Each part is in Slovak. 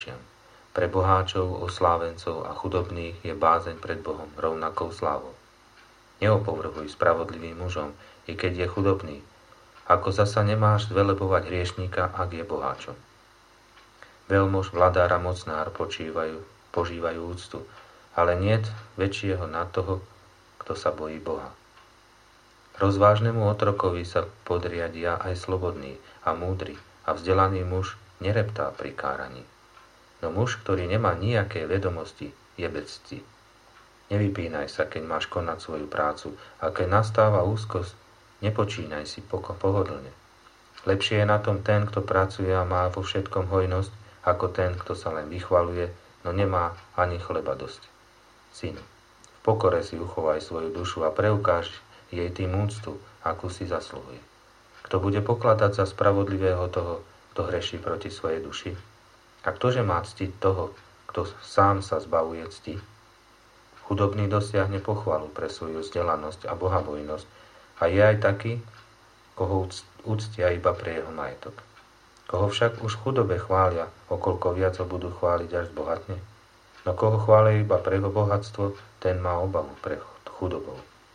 Pre boháčov, oslávencov a chudobných je bázeň pred Bohom rovnakou slávou. Neopovrhuj spravodlivým mužom, i keď je chudobný, ako zasa nemáš zvelebovať hriešníka, ak je boháčom. Veľmož, vladár a mocnár požívajú úctu, ale niet väčšieho na toho, kto sa bojí Boha. Rozvážnemu otrokovi sa podriadia aj slobodný a múdry a vzdelaný muž nereptá pri káraní. No muž, ktorý nemá nejaké vedomosti, je bez cti. Nevypínaj sa, keď máš konať svoju prácu, a keď nastáva úzkosť, nepočínaj si pohodlne. Lepšie je na tom ten, kto pracuje a má vo všetkom hojnosť, ako ten, kto sa len vychvaľuje, no nemá ani chleba dosť. Synu, v pokore si uchovaj svoju dušu a preukáž jej tým úctu, akú si zasluhuje. Kto bude pokladať za spravodlivého toho, kto hreší proti svojej duši? A ktože má ctiť toho, kto sám sa zbavuje cti? Chudobný dosiahne pochvalu pre svoju vzdelanosť a bohabojnosť a je aj taký, koho uctia iba pre jeho majetok. Koho však už v chudobe chvália, okoľko viac ho budú chváliť, až zbohatne? No koho chvália iba pre jeho bohatstvo, ten má obavu pre chudobou.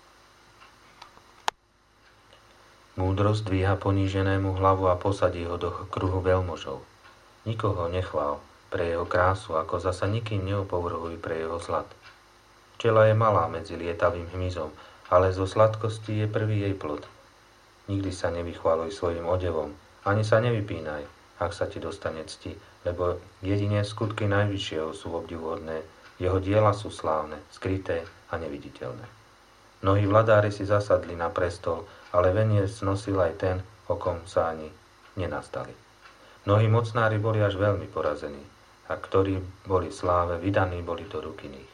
Múdrosť dvíha poníženému hlavu a posadí ho do kruhu veľmožov. Nikoho nechvál pre jeho krásu, ako zasa nikým neopovrhuj pre jeho zlat. Včela je malá medzi lietavým hmyzom, ale zo sladkosti je prvý jej plod. Nikdy sa nevychváluj svojim odevom, ani sa nevypínaj, ak sa ti dostane cti, lebo jedine skutky najvyššieho sú obdivuhodné, jeho diela sú slávne, skryté a neviditeľné. Mnohí vladári si zasadli na prestol, ale veniec nosil aj ten, o kom sa ani nenastali. Mnohí mocnári boli až veľmi porazení, a ktorí boli v sláve, vydaní boli do rúk iných.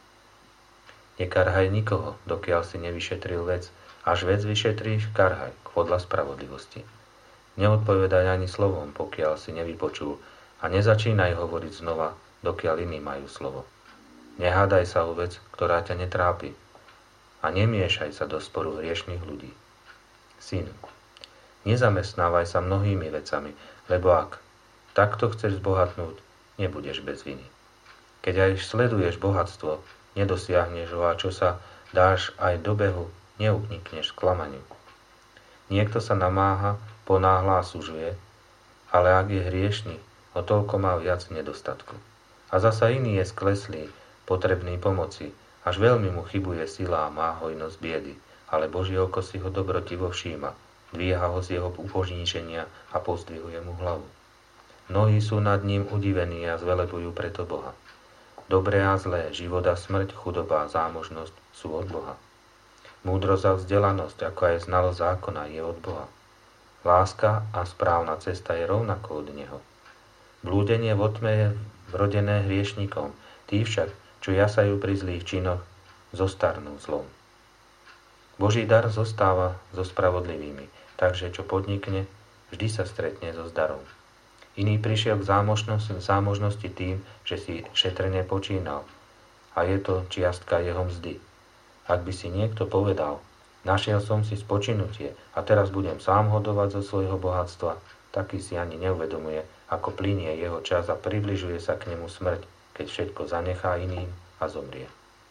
Nekarhaj nikoho, dokiaľ si nevyšetril vec, až vec vyšetríš, karhaj, podľa spravodlivosti. Neodpovedaj ani slovom, pokiaľ si nevypočul, a nezačínaj hovoriť znova, dokiaľ iní majú slovo. Nehádaj sa o vec, ktorá ťa netrápi, a nemiešaj sa do sporu hriešnych ľudí. Synu, nezamestnávaj sa mnohými vecami, lebo ak takto chceš zbohatnúť, nebudeš bez viny. Keď aj sleduješ bohatstvo, nedosiahneš ho, a čo sa dáš aj do behu, neuknikneš sklamaniu. Niekto sa namáha, ponáhla a sužuje, ale ak je hriešný, o toľko má viac nedostatku. A zasa iný je skleslý, potrebný pomoci, až veľmi mu chybuje sila a má hojnosť biedy, ale Božie oko si ho dobrotivo všíma, dvíha ho z jeho upožníženia a pozdvihuje mu hlavu. Mnohí sú nad ním udivení a zvelebujú preto Boha. Dobré a zlé, život a smrť, chudoba a zámožnosť sú od Boha. Múdrosť a vzdelanosť, ako aj znalosť zákona, je od Boha. Láska a správna cesta je rovnako od Neho. Blúdenie vo tme je vrodené hriešnikom, tí však, čo jasajú pri zlých činoch, zostarnú zlom. Boží dar zostáva so spravodlivými, takže čo podnikne, vždy sa stretne so zdarom. Iný prišiel k zámožnosti tým, že si šetrne počínal, a je to čiastka jeho mzdy. Ak by si niekto povedal, našiel som si spočinutie a teraz budem sám hodovať zo svojho bohatstva, taký si ani neuvedomuje, ako plynie jeho čas a približuje sa k nemu smrť, keď všetko zanechá iným a zomrie.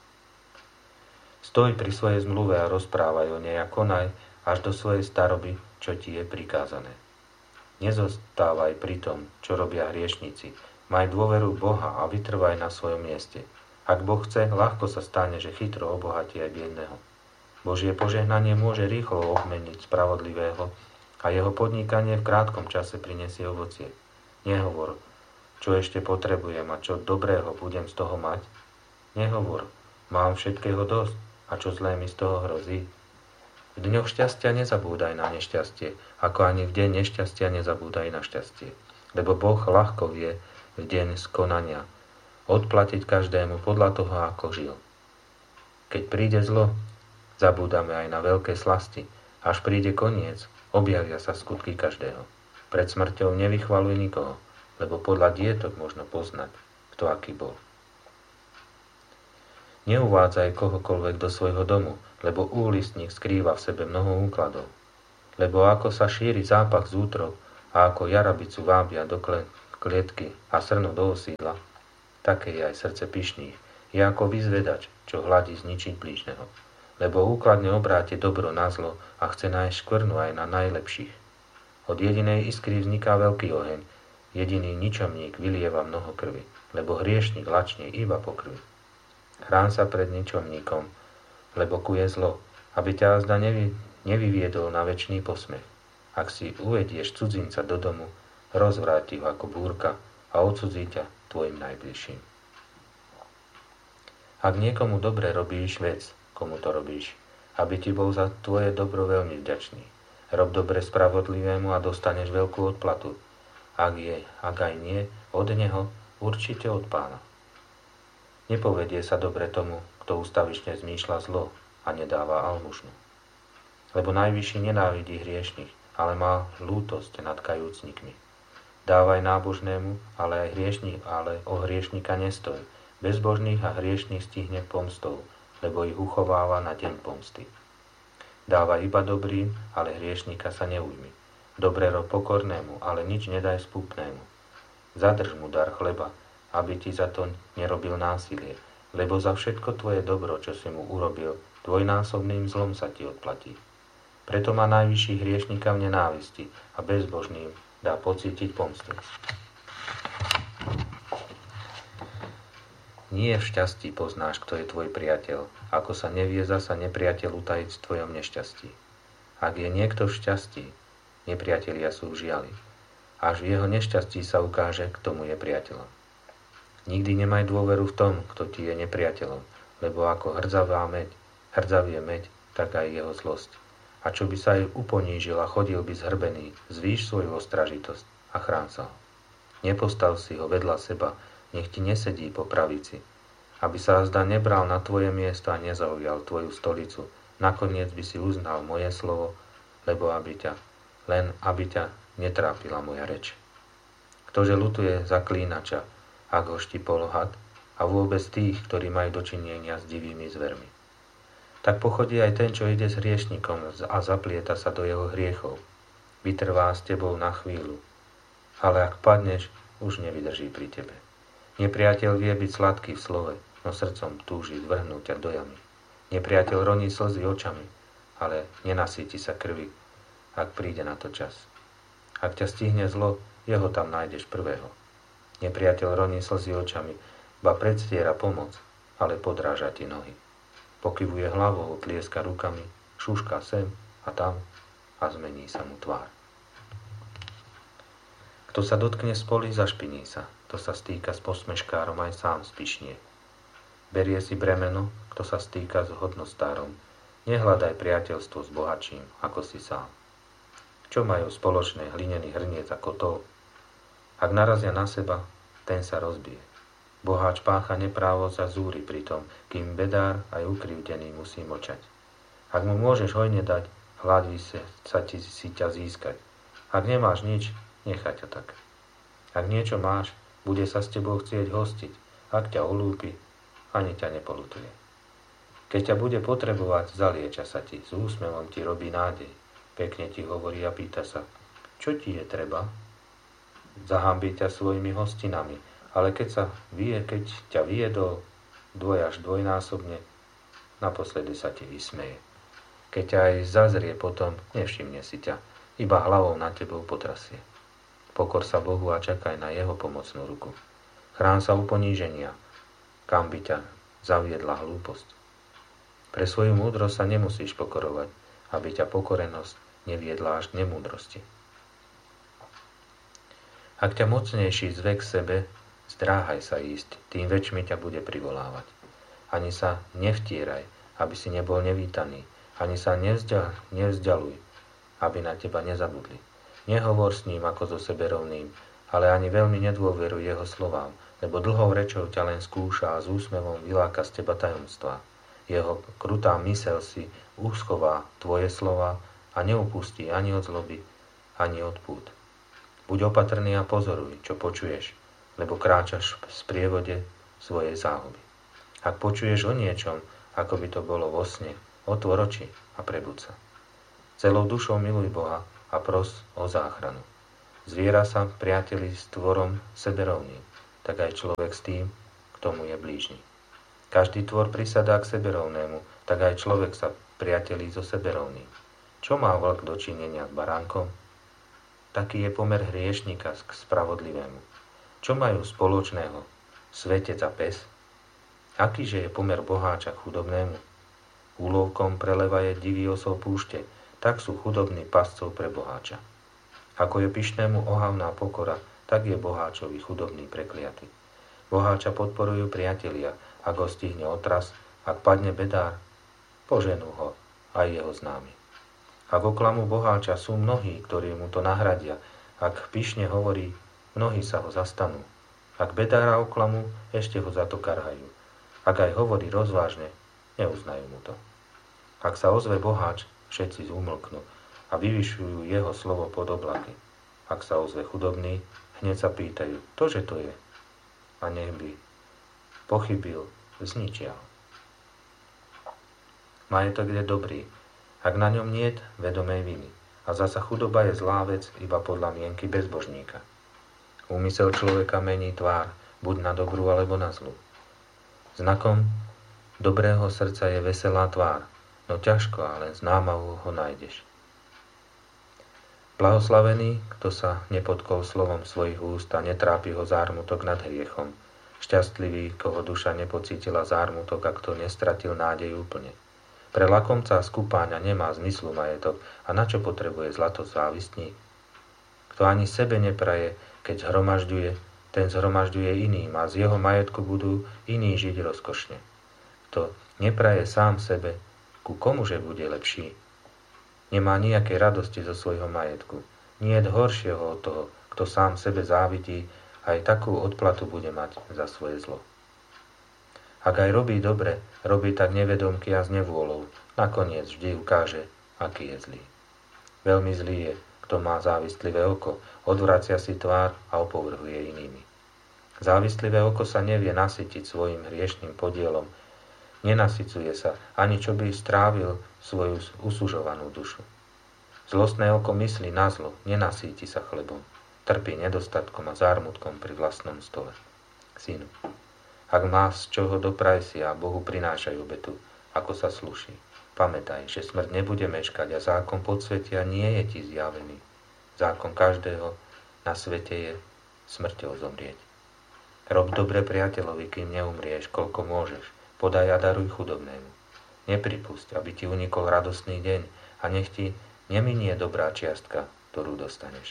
Stoj pri svojej zmluve a rozprávaj o nej a konaj až do svojej staroby, čo ti je prikázané. Nezostávaj pri tom, čo robia hriešnici. Maj dôveru Boha a vytrvaj na svojom mieste. Ak Boh chce, ľahko sa stane, že chytro obohatí aj biedného. Božie požehnanie môže rýchlo obmeniť spravodlivého a jeho podnikanie v krátkom čase prinesie ovocie. Nehovor, čo ešte potrebujem a čo dobrého budem z toho mať. Nehovor, mám všetkého dosť a čo zlé mi z toho hrozí. V dňoch šťastia nezabúdaj na nešťastie, ako ani v deň nešťastia nezabúdaj na šťastie. Lebo Boh ľahko vie v deň skonania odplatiť každému podľa toho, ako žil. Keď príde zlo, zabúdame aj na veľké slasti. Až príde koniec, objavia sa skutky každého. Pred smrťou nevychvaluj nikoho, lebo podľa dietok možno poznať, kto aký bol. Neuvádzaj kohokoľvek do svojho domu, lebo úlistník skrýva v sebe mnoho úkladov. Lebo ako sa šíri zápach z útrob a ako jarabicu vábia do klietky a srnu do osídla, také je aj srdce pyšných. Je ako vyzvedač, čo hladí zničiť blížneho. Lebo úkladne obráti dobro na zlo a chce nájsť škvrnu aj na najlepších. Od jedinej iskry vzniká veľký oheň, jediný ničomník vylieva mnoho krvi, lebo hriešnik lačne iba po krvi. Chrán sa pred ničomníkom, lebo kuje zlo, aby ťa azda nevyviedol na večný posmech. Ak si uvedieš cudzinca do domu, rozvráti ho ako búrka a odcudzí ťa tvojim najbližším. Ak niekomu dobre robíš, vec, komu to robíš, aby ti bol za tvoje dobro veľmi vďačný. Rob dobre spravodlivému a dostaneš veľkú odplatu. Ak aj nie, od neho, určite od Pána. Nepovedie sa dobre tomu, kto ustavične zmýšľa zlo a nedáva almužnu. Lebo najvyšší nenávidí hriešnych, ale má lútosť nad kajúcnikmi. Dávaj nábožnému, ale o hriešnika nestoj. Bezbožných a hriešných stihne pomstou, lebo ich uchováva na deň pomsty. Dávaj iba dobrým, ale hriešnika sa neujmi. Dobre rob pokornému, ale nič nedaj spúpnému. Zadrž mu dar chleba, aby ti za to nerobil násilie, lebo za všetko tvoje dobro, čo si mu urobil, dvojnásobným zlom sa ti odplatí. Preto má najvyšší hriešnika v nenávisti a bezbožným dá pocítiť pomstu. Nie v šťastí poznáš, kto je tvoj priateľ, ako sa nevie zasa nepriateľ utajiť v tvojom nešťastí. Ak je niekto v šťastí, nepriatelia sú v žiali. Až v jeho nešťastí sa ukáže, kto mu je priateľom. Nikdy nemaj dôveru v tom, kto ti je nepriateľom, lebo ako hrdzavý je meď, tak aj jeho zlosť. A čo by sa aj uponížil a chodil by zhrbený, zvýš svoju ostražitosť a chrán sa ho. Nepostav si ho vedľa seba, nech ti nesedí po pravici, aby sa azda nebral na tvoje miesto a nezaujal tvoju stolicu. Nakoniec by si uznal moje slovo, lebo aby ťa netrápila moja reč. Ktože ľutuje zaklínača, ak ho štipol had, a vôbec tých, ktorí majú dočinenia s divými zvermi. Tak pochodí aj ten, čo ide s hriešnikom a zaplieta sa do jeho hriechov. Vytrvá s tebou na chvíľu, ale ak padneš, už nevydrží pri tebe. Nepriateľ vie byť sladký v slove, no srdcom túži zvrhnúť ťa do jamy. Nepriateľ roní slzy očami, ale nenasíti sa krvi, ak príde na to čas. Ak ťa stihne zlo, jeho tam nájdeš prvého. Nepriateľ roní slzy očami, ba predstiera pomoc, ale podráža ti nohy. Pokyvuje hlavou, tlieska rukami, šuška sem a tam a zmení sa mu tvár. Kto sa dotkne spoly, zašpiní sa. Kto sa stýka s posmeškárom, aj sám spišnie. Berie si bremeno, kto sa stýka s hodnostárom. Nehľadaj priateľstvo s bohatším, ako si sám. Čo majú spoločné hlinený hrniec a kotol? Ak narazia na seba, ten sa rozbije. Boháč pácha neprávosť a zúri pritom, kým bedár aj ukrivdený musí mlčať. Ak mu môžeš hojne dať, hladí sa si ťa získať. Ak nemáš nič, nechaj ťa tak. Ak niečo máš, bude sa s tebou chcieť hostiť. Ak ťa olúpi, ani ťa nepolutuje. Keď ťa bude potrebovať, zalieča sa ti, s úsmevom ti robí nádej. Pekne ti hovorí a pýta sa, čo ti je treba? Zahambí ťa svojimi hostinami, ale keď ťa vyjedol až dvojnásobne, naposledy sa ti vysmeje. Keď ťa aj zazrie potom, nevšimne si ťa, iba hlavou na tebou potrasie. Pokor sa Bohu a čakaj na jeho pomocnú ruku. Chrán sa u poníženia, kam by ťa zaviedla hlúposť. Pre svoju múdrosť sa nemusíš pokorovať, aby ťa pokorenosť neviedla až k nemúdrosti. Ak ťa mocnejší zvek sebe, zdráhaj sa ísť, tým väčšmi ťa bude privolávať. Ani sa nevtieraj, aby si nebol nevítaný, ani sa nevzďaluj, aby na teba nezabudli. Nehovor s ním ako so seberovným, ale ani veľmi nedôveruj jeho slovám, lebo dlhou rečou ťa len skúša a s úsmevom vyláka z teba tajomstvá. Jeho krutá myseľ si uschová tvoje slova a neupustí ani od zloby, ani od pút. Buď opatrný a pozoruj, čo počuješ, lebo kráčaš v sprievode svojej záhuby. Ak počuješ o niečom, ako by to bolo vo sne, otvor oči a prebud sa. Celou dušou miluj Boha a pros o záchranu. Zviera sa priateli s tvorom seberovným, tak aj človek s tým, kto mu je blížny. Každý tvor prisadá k seberovnému, tak aj človek sa priatelí so seberovným. Čo má vlk dočinenia s baránkom? Taký je pomer hriešnika k spravodlivému. Čo majú spoločného svetec a pes? Akýže je pomer boháča k chudobnému? Úlovkom preleva je divý osol púšte, tak sú chudobní pascov pre boháča. Ako je pyšnému ohavná pokora, tak je boháčovi chudobný prekliaty. Boháča podporujú priatelia, ak ho stihne otras, ak padne bedár, poženú ho aj jeho známi. Ak oklamu boháča, sú mnohí, ktorí mu to nahradia. Ak pyšne hovorí, mnohí sa ho zastanú. Ak bedára oklamu, ešte ho za to karhajú. Ak aj hovorí rozvážne, neuznajú mu to. Ak sa ozve boháč, všetci zúmlknú a vyvyšujú jeho slovo pod oblaky. Ak sa ozve chudobný, hneď sa pýtajú, tože to je? A nech by pochybil, zničia ho. Majetok je dobrý, ak na ňom niet vedomej viny. A zasa chudoba je zlá vec iba podľa mienky bezbožníka. Úmysel človeka mení tvár, buď na dobrú alebo na zlú. Znakom dobrého srdca je veselá tvár, no ťažko, ale s námahou ho nájdeš. Blahoslavený, kto sa nepodkol slovom svojich úst a netrápi ho zármutok nad hriechom. Šťastlivý, koho duša nepocítila zármutok a kto nestratil nádej úplne. Pre lakomca z kupáňa nemá zmyslu majetok a na čo potrebuje zlato závistník? Kto ani sebe nepraje, keď zhromažďuje, ten zhromažďuje iným a z jeho majetku budú iní žiť rozkošne. Kto nepraje sám sebe, ku komuže bude lepší? Nemá nejakej radosti zo svojho majetku. Nie je horšieho od toho, kto sám sebe závidí, aj takú odplatu bude mať za svoje zlo. Ak aj robí dobre, robí tak nevedomky a s nevôľou. Nakoniec vždy ukáže, aký je zlý. Veľmi zlý je, kto má závislivé oko, odvracia si tvár a opovrhuje inými. Závislivé oko sa nevie nasytiť svojim hriešným podielom. Nenasycuje sa, ani čo by strávil svoju usužovanú dušu. Zlostné oko myslí na zlo, nenasíti sa chlebom. Trpí nedostatkom a zármutkom pri vlastnom stole. Synu, ak máš čoho, dopraj si a Bohu prinášaj obetu, ako sa slúši. Pamätaj, že smrť nebude meškať a zákon podsvetia nie je ti zjavený. Zákon každého na svete je smrťou zomrieť. Rob dobre priateľovi, kým neumrieš, koľko môžeš. Podaj a daruj chudobnému. Nepripusť, aby ti unikol radostný deň a nech ti neminie dobrá čiastka, ktorú dostaneš.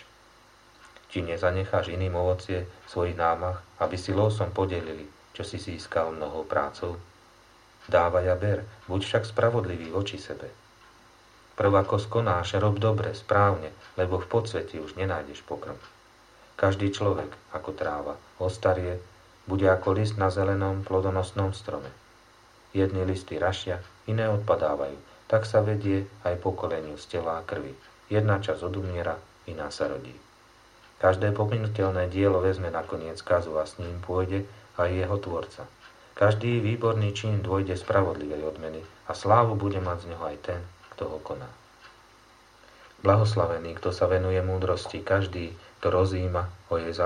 Či nezanecháš iným ovocie svojich námah, aby si losom podelili, čo si získal mnohou prácou? Dávaj a ber, buď však spravodlivý voči sebe. Prv ako skonáš, rob dobre, správne, lebo v podsveti už nenájdeš pokrm. Každý človek, ako tráva, ostarie, bude ako list na zelenom plodonosnom strome. Jedny listy rašia, iné odpadávajú, tak sa vedie aj pokoleniu z tela a krvi. Jedna časť odumiera, iná sa rodí. Každé pominuteľné dielo vezme nakoniec kazu a s ním pôjde aj jeho tvorca. Každý výborný čin dôjde spravodlivej odmeny a slávu bude mať z neho aj ten, kto ho koná. Blahoslavený, kto sa venuje múdrosti, každý, kto rozjíma o jej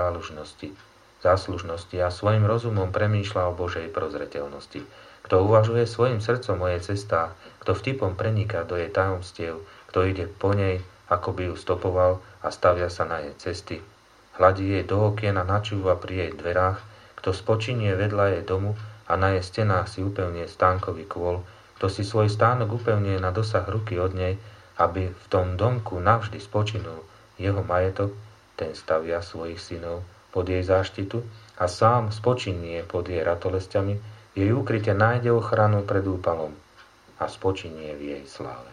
záslužnosti a svojim rozumom premýšľa o Božej prozreteľnosti, kto uvažuje svojim srdcom o jej cestách, kto vtipom preniká do jej tajomstiev, kto ide po nej, ako by ju stopoval a stavia sa na jej cesty, hladí jej do okien a načúva pri jej dverách, kto spočinie vedľa jej domu a na jej stenách si upevnie stánkový kôl, kto si svoj stánok upevnie na dosah ruky od nej, aby v tom domku navždy spočinul jeho majetok, ten stavia svojich synov pod jej záštitu a sám spočinie pod jej ratolesťami, jej ukryte nájde ochranu pred úpalom a spočinie v jej sláve.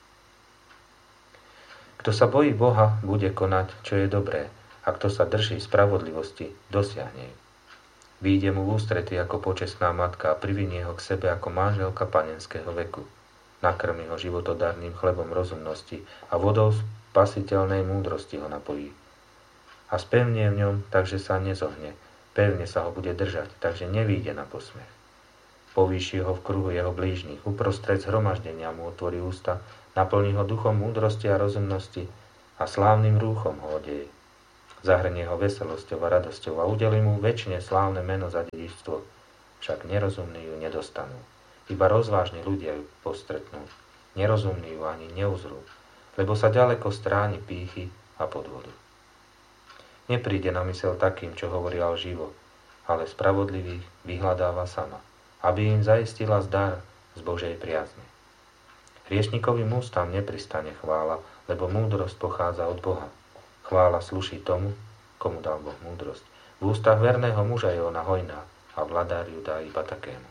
Kto sa bojí Boha, bude konať, čo je dobré, a kto sa drží spravodlivosti, dosiahne ju. Výjde mu v ústrety ako počestná matka a privinie ho k sebe ako manželka panenského veku. Nakrmi ho životodarným chlebom rozumnosti a vodou spasiteľnej múdrosti ho napojí. A spevnie v ňom, takže sa nezohne. Pevne sa ho bude držať, takže nevíde na posmech. Povýši ho v kruhu jeho blížnych, uprostred zhromaždenia mu otvorí ústa, naplní ho duchom múdrosti a rozumnosti a slávnym rúchom ho odeje. zahrnie ho veselosťou a radosťou a udeli mu väčšine slávne meno za dedičstvo, však nerozumní ju nedostanú. Iba rozvážni ľudia ju postretnú, nerozumní ju ani neuzrú, lebo sa ďaleko stráni pýchy a podvodu. Nepríde na mysel takým, čo hovoria živo, ale spravodlivých vyhľadáva sama, aby im zaistila zdar z Božej priazne. Hriešnikovým ústam nepristane chvála, lebo múdrosť pochádza od Boha. Chvála sluší tomu, komu dal Boh múdrosť. V ústach verného muža je ona hojná a vladár ju dá iba takému.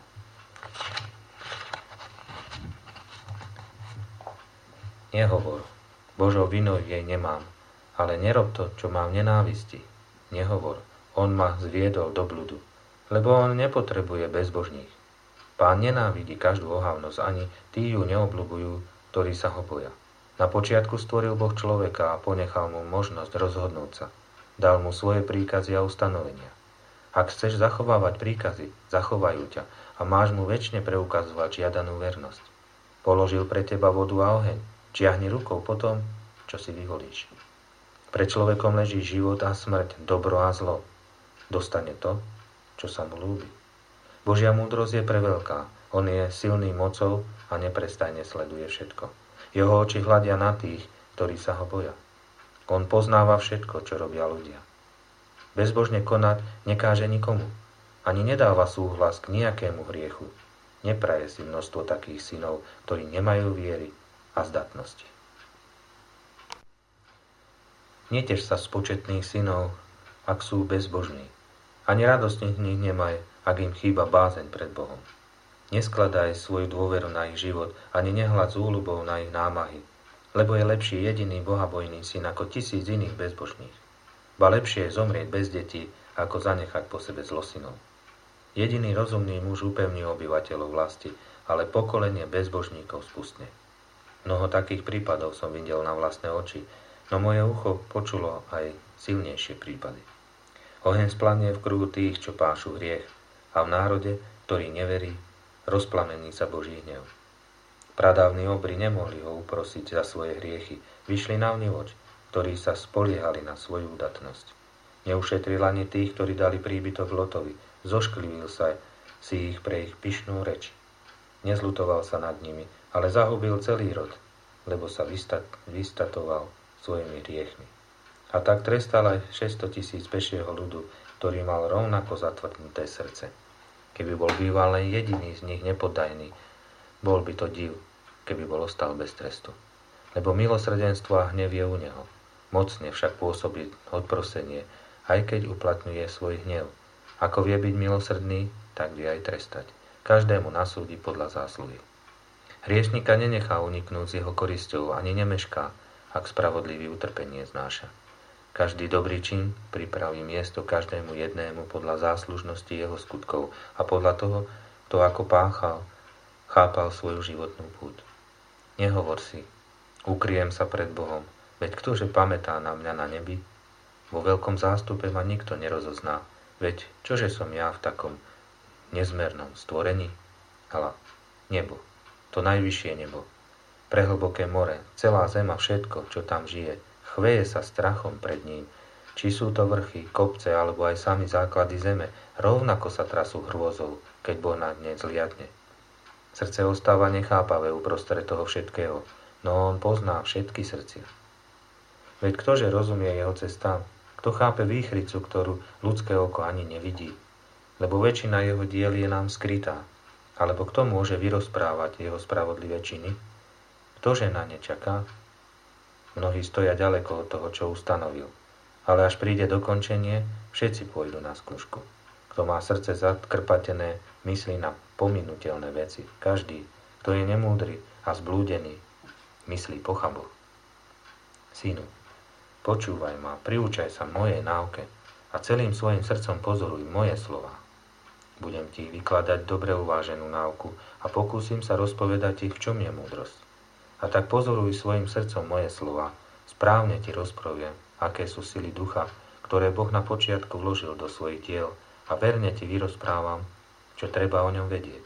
Nehovor, Božou vinou jej nemám, ale nerob to, čo mám nenávisti. Nehovor, on ma zviedol do bludu, lebo on nepotrebuje bezbožných. Pán nenávidí každú ohavnosť, ani tí ju neobľubujú, ktorí sa ho boja. Na počiatku stvoril Boh človeka a ponechal mu možnosť rozhodnúť sa. Dal mu svoje príkazy a ustanovenia. Ak chceš zachovávať príkazy, zachovajú ťa a máš mu večne preukazovať žiadanú vernosť. Položil pre teba vodu a oheň, čiahni rukou po tom, čo si vyvolíš. Pred človekom leží život a smrť, dobro a zlo. Dostane to, čo sa mu ľúbi. Božia múdrosť je preveľká, on je silný mocou a neprestajne sleduje všetko. Jeho oči hľadia na tých, ktorí sa ho boja. On poznáva všetko, čo robia ľudia. Bezbožne konať nekáže nikomu, ani nedáva súhlas k nejakému hriechu. Nepraje si množstvo takých synov, ktorí nemajú viery a zdatnosti. Netež sa z početných synov, ak sú bezbožní. Ani radosť z nich nemaj, ak im chýba bázeň pred Bohom. Neskladaj svoju dôveru na ich život, ani nehľad z úľubou na ich námahy, lebo je lepší jediný bohabojný syn ako 1000 iných bezbožných. Ba lepšie je zomrieť bez detí, ako zanechať po sebe zlosynov. Jediný rozumný muž upevní obyvateľov vlasti, ale pokolenie bezbožníkov spustne. Mnoho takých prípadov som videl na vlastné oči, no moje ucho počulo aj silnejšie prípady. Oheň splanie v kruhu tých, čo pášu hriech, a v národe, ktorý neverí, rozplamení sa Boží hnev. Pradávni obry nemohli ho uprosiť za svoje hriechy, vyšli na vnivoč, ktorí sa spoliehali na svoju udatnosť. Neušetril ani tých, ktorí dali príbytok Lotovi, zošklivil sa si ich pre ich pyšnú reč. Nezľutoval sa nad nimi, ale zahubil celý rod, lebo sa vystatoval svojimi hriechmi. A tak trestal aj 600 000 pešieho ľudu, ktorý mal rovnako zatvrdnuté srdce. Keby bol býval len jediný z nich nepoddajný, bol by to div, keby bol ostal bez trestu. Lebo milosrdenstvo a hnev je u neho. Mocne však pôsobí odprosenie, aj keď uplatňuje svoj hnev. Ako vie byť milosrdný, tak vie aj trestať. Každému nasúdi podľa zásluhy. Hriešnika nenechá uniknúť s jeho korisťou, ani nemešká, ak spravodlivý utrpenie znáša. Každý dobrý čin pripraví miesto každému jednému podľa záslužnosti jeho skutkov a podľa toho, kto ako chápal svoju životnú púť. Nehovor si, ukryjem sa pred Bohom, veď ktože pamätá na mňa na nebi? Vo veľkom zástupe ma nikto nerozozná, veď čože som ja v takom nezmernom stvorení? Hala, nebo, to najvyššie nebo, prehlboké more, celá zem a všetko, čo tam žije, chveje sa strachom pred ním. Či sú to vrchy, kopce, alebo aj sami základy zeme, rovnako sa trasú hrôzou, keď Boh na ne zliadne. Srdce ostáva nechápavé uprostred toho všetkého, no on pozná všetky srdcia. Veď ktože rozumie jeho cestám? Kto chápe výchricu, ktorú ľudské oko ani nevidí? Lebo väčšina jeho diel je nám skrytá. Alebo kto môže vyrozprávať jeho spravodlivé činy? Ktože na ne čaká? Mnohí stoja ďaleko od toho, čo ustanovil. Ale až príde dokončenie, všetci pôjdu na skúšku. Kto má srdce zakrpatené, myslí na pominuteľné veci. Každý, kto je nemúdry a zblúdený, myslí pochabo. Synu, počúvaj ma, priúčaj sa mojej náuke a celým svojim srdcom pozoruj moje slová. Budem ti vykladať dobre uváženú náuku a pokúsim sa rozpovedať ti, v čom je múdrosť. A tak pozoruj svojim srdcom moje slova, správne ti rozproviem, aké sú sily ducha, ktoré Boh na počiatku vložil do svojich diel a verne ti vyrozprávam, čo treba o ňom vedieť.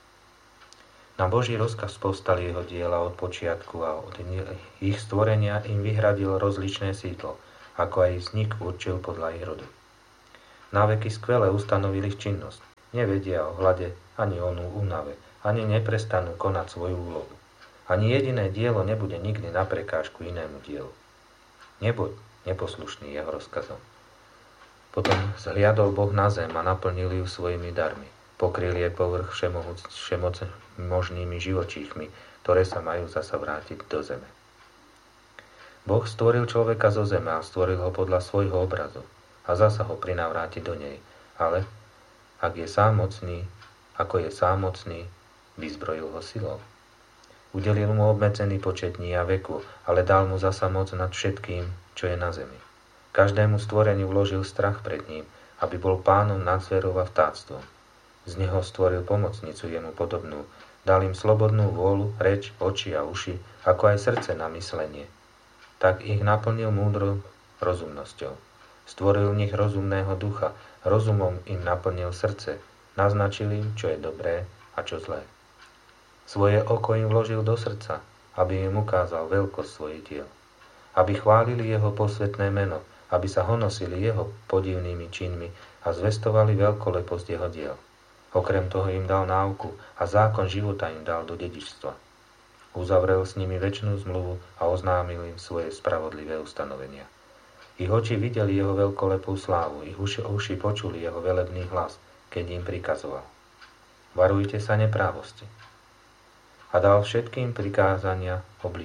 Na Boží rozkaz povstali jeho diela od počiatku a od ich stvorenia im vyhradil rozličné sídlo, ako aj vznik určil podľa ich rodu. Naveky skvele ustanovil ich činnosť. Nevedia o hlade, ani o únave, ani neprestanú konať svoju úlohu. Ani jediné dielo nebude nikdy na prekážku inému dielu. Nebuď neposlušný jeho rozkazom. Potom zhliadol Boh na zem a naplnil ju svojimi darmi. Pokryl jej povrch všemožnými živočíchmi, ktoré sa majú zasa vrátiť do zeme. Boh stvoril človeka zo zeme a stvoril ho podľa svojho obrazu a zasa ho prinavráti do nej. Ale ak je sám mocný, ako je sám mocný, vyzbrojil ho silou. Udelil mu obmedzený počet dní a veku, ale dal mu zasa moc nad všetkým, čo je na zemi. Každému stvoreniu vložil strach pred ním, aby bol pánom nad zverou a vtáctvom. Z neho stvoril pomocnicu jemu podobnú, dal im slobodnú vôľu, reč, oči a uši, ako aj srdce na myslenie. Tak ich naplnil múdrou rozumnosťou. Stvoril v nich rozumného ducha, rozumom im naplnil srdce, naznačil im, čo je dobré a čo zlé. Svoje oko im vložil do srdca, aby im ukázal veľkosť svojich diel. Aby chválili jeho posvätné meno, aby sa honosili jeho podivnými činmi a zvestovali veľkoleposť jeho diel. Okrem toho im dal náuku a zákon života im dal do dedičstva. Uzavrel s nimi večnú zmluvu a oznámil im svoje spravodlivé ustanovenia. Ich oči videli jeho veľkolepú slávu, ich uši počuli jeho velebný hlas, keď im prikazoval. Varujte sa neprávosti. A dal všetkým prikázania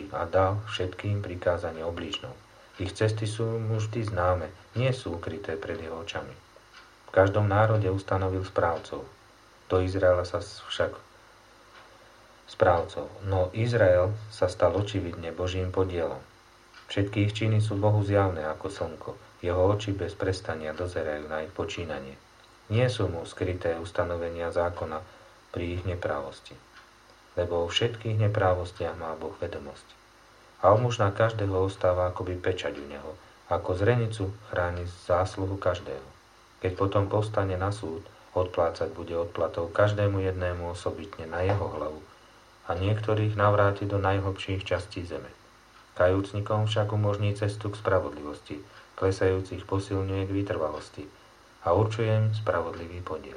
oblížnou. Ich cesty sú mu vždy známe, nie sú ukryté pred jeho očami. V každom národe ustanovil správcov. Do Izraela sa však správcov. No Izrael sa stal očividne Božím podielom. Všetky ich činy sú Bohu zjavné ako slnko. Jeho oči bez prestania dozerajú na ich počínanie. Nie sú mu skryté ustanovenia zákona pri ich neprávosti. Lebo o všetkých neprávostiach má Boh vedomosť. Almužna každého ostáva akoby pečať u neho, ako zrenicu chráni zásluhu každého. Keď potom povstane na súd, odplácať bude odplatou každému jednému osobitne na jeho hlavu a niektorých navráti do najhlbších častí zeme. Kajúcnikom však umožní cestu k spravodlivosti, klesajúcich posilňuje k vytrvalosti a určuje im spravodlivý podiel.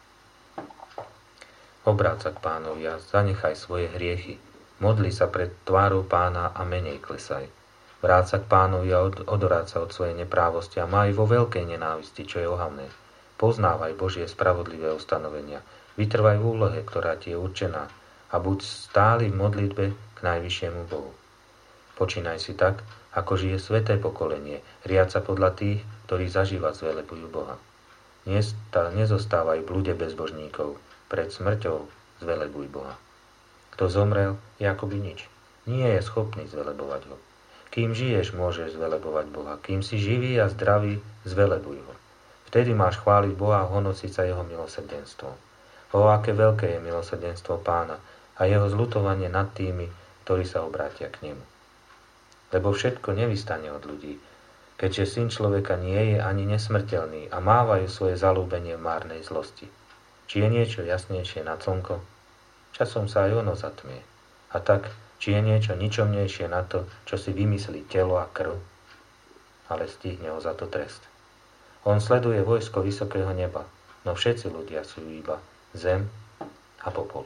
Obráť sa k Pánovi a zanechaj svoje hriechy. Modli sa pred tvárou Pána a menej klesaj. Vráť sa k Pánovi a odoráť sa od svojej neprávosti a maj vo veľkej nenávisti, čo je ohavné. Poznávaj Božie spravodlivé ustanovenia. Vytrvaj v úlohe, ktorá ti je určená a buď stály v modlitbe k najvyššiemu Bohu. Počínaj si tak, ako žije sväté pokolenie, riaď sa podľa tých, ktorí zažívať zvelebujú Boha. Nezostávaj v blúde bezbožníkov, pred smrťou zvelebuj Boha. Kto zomrel, je akoby nič. Nie je schopný zvelebovať ho. Kým žiješ, môžeš zvelebovať Boha. Kým si živý a zdravý, zvelebuj ho. Vtedy máš chváliť Boha a honosiť sa jeho milosrdenstvom. O, aké veľké je milosrdenstvo Pána a jeho zľutovanie nad tými, ktorí sa obrátia k nemu. Lebo všetko nevystane od ľudí, keďže Syn človeka nie je ani nesmrteľný a mávajú svoje zalúbenie v márnej zlosti. Či je niečo jasnejšie na slnko? Časom sa aj ono zatmie. A tak, či je niečo ničomnejšie na to, čo si vymyslí telo a krv? Ale stihne ho za to trest. On sleduje vojsko vysokého neba, no všetci ľudia sú iba zem a popol.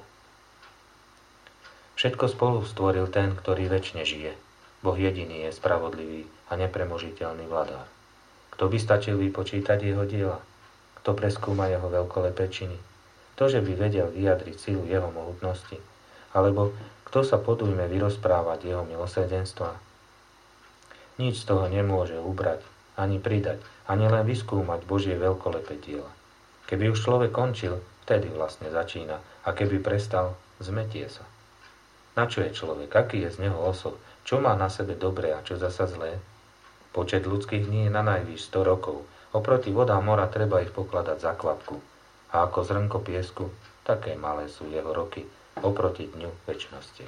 Všetko spolu stvoril ten, ktorý večne žije. Boh jediný je spravodlivý a nepremožiteľný vladár. Kto by stačil vypočítať jeho diela? Kto preskúma jeho veľkolepé činy? To, že by vedel vyjadriť silu jeho mohutnosti, alebo kto sa podujme vyrozprávať jeho milosrdenstva? Nič z toho nemôže ubrať, ani pridať, ani len vyskúmať Božie veľkolepé diela. Keby už človek končil, vtedy vlastne začína, a keby prestal, zmetie sa. Na čo je človek? Aký je z neho osob? Čo má na sebe dobré a čo zasa zlé? Počet ľudských dní je na najvýš 100 rokov. Oproti vodám mora treba ich pokladať za kvapku. A ako zrnko piesku, také malé sú jeho roky oproti dňu večnosti.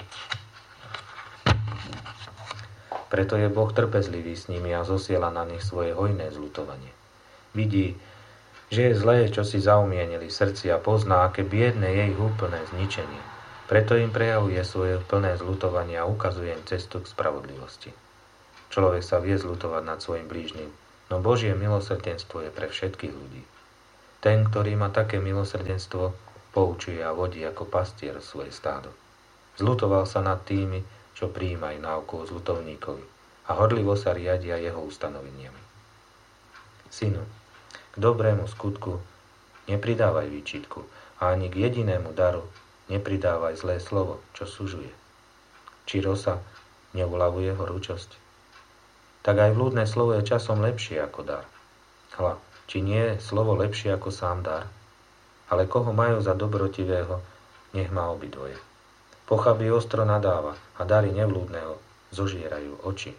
Preto je Boh trpezlivý s nimi a zosiela na nich svoje hojné zľutovanie. Vidí, že je zlé, čo si zaumienili v srdci a pozná, aké biedne je ich úplné zničenie. Preto im prejavuje svoje plné zľutovanie a ukazuje im cestu k spravodlivosti. Človek sa vie zľutovať nad svojim blížnym, no Božie milosrdenstvo je pre všetkých ľudí. Ten, ktorý má také milosrdenstvo, poučuje a vodí ako pastier svoje stádo. Zľutoval sa nad tými, čo prijímajú náuku o zľutovníkovi a horlivo sa riadia jeho ustanoveniami. Synu, k dobrému skutku nepridávaj výčitku a ani k jedinému daru nepridávaj zlé slovo, čo sužuje. Či rosa neuľavuje horúčosť? Tak aj vľúdne slovo je časom lepšie ako dar. Hľa, či nie je slovo lepšie ako sám dar? Ale koho majú za dobrotivého, nech má obidvoje. Pochabý ostro nadáva a dary nevľúdneho zožierajú oči.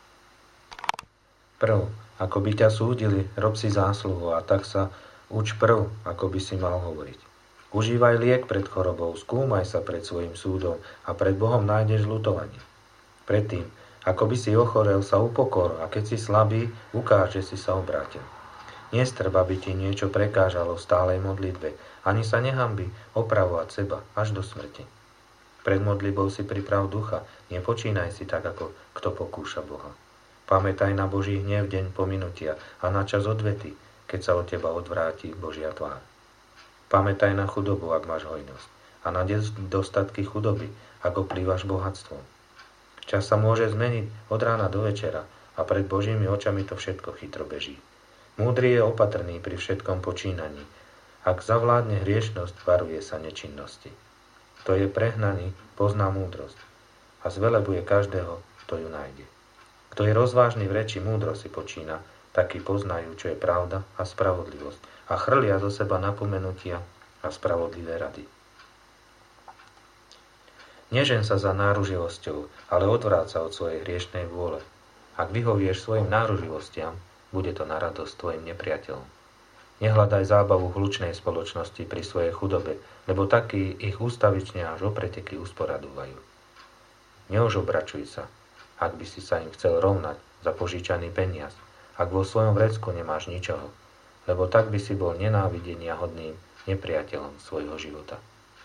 Prv, ako by ťa súdili, rob si zásluhu a tak sa uč prv, ako by si mal hovoriť. Užívaj liek pred chorobou, skúmaj sa pred svojim súdom a pred Bohom nájdeš ľutovanie. Predtým, ako by si ochorel, sa upokor a keď si slabý, ukáž, že si sa obrátil. Nestrb, aby ti niečo prekážalo v stálej modlitbe, ani sa nehanbi opravovať seba až do smrti. Pred modlitbou si priprav ducha, nepočínaj si tak, ako kto pokúša Boha. Pamätaj na Boží hnev deň pominutia a na čas odvety, keď sa od teba odvráti Božia tvár. Pamätaj na chudobu, ak máš hojnosť, a na dostatky chudoby, ak oplývaš bohatstvom. Čas sa môže zmeniť od rána do večera a pred Božími očami to všetko chytro beží. Múdry je opatrný pri všetkom počínaní. Ak zavládne hriešnosť, varuje sa nečinnosti. Kto je prehnaný, pozná múdrosť a zvelebuje každého, kto ju nájde. Kto je rozvážny v reči, múdro si počína, takí poznajú, čo je pravda a spravodlivosť a chrlia zo seba napomenutia a spravodlivé rady. Nežen sa za náruživosťou, ale odvráť sa od svojej hriešnej vôle. Ak vyhovieš svojim náruživostiam, bude to na radosť tvojim nepriateľom. Nehľadaj zábavu v hlučnej spoločnosti pri svojej chudobe, lebo takí ich ústavične až opreteky usporadúvajú. Neožobračuj sa, ak by si sa im chcel rovnať za požičaný peniaz, ak vo svojom vrecku nemáš ničoho, lebo tak by si bol nenávidenia hodným nepriateľom svojho života.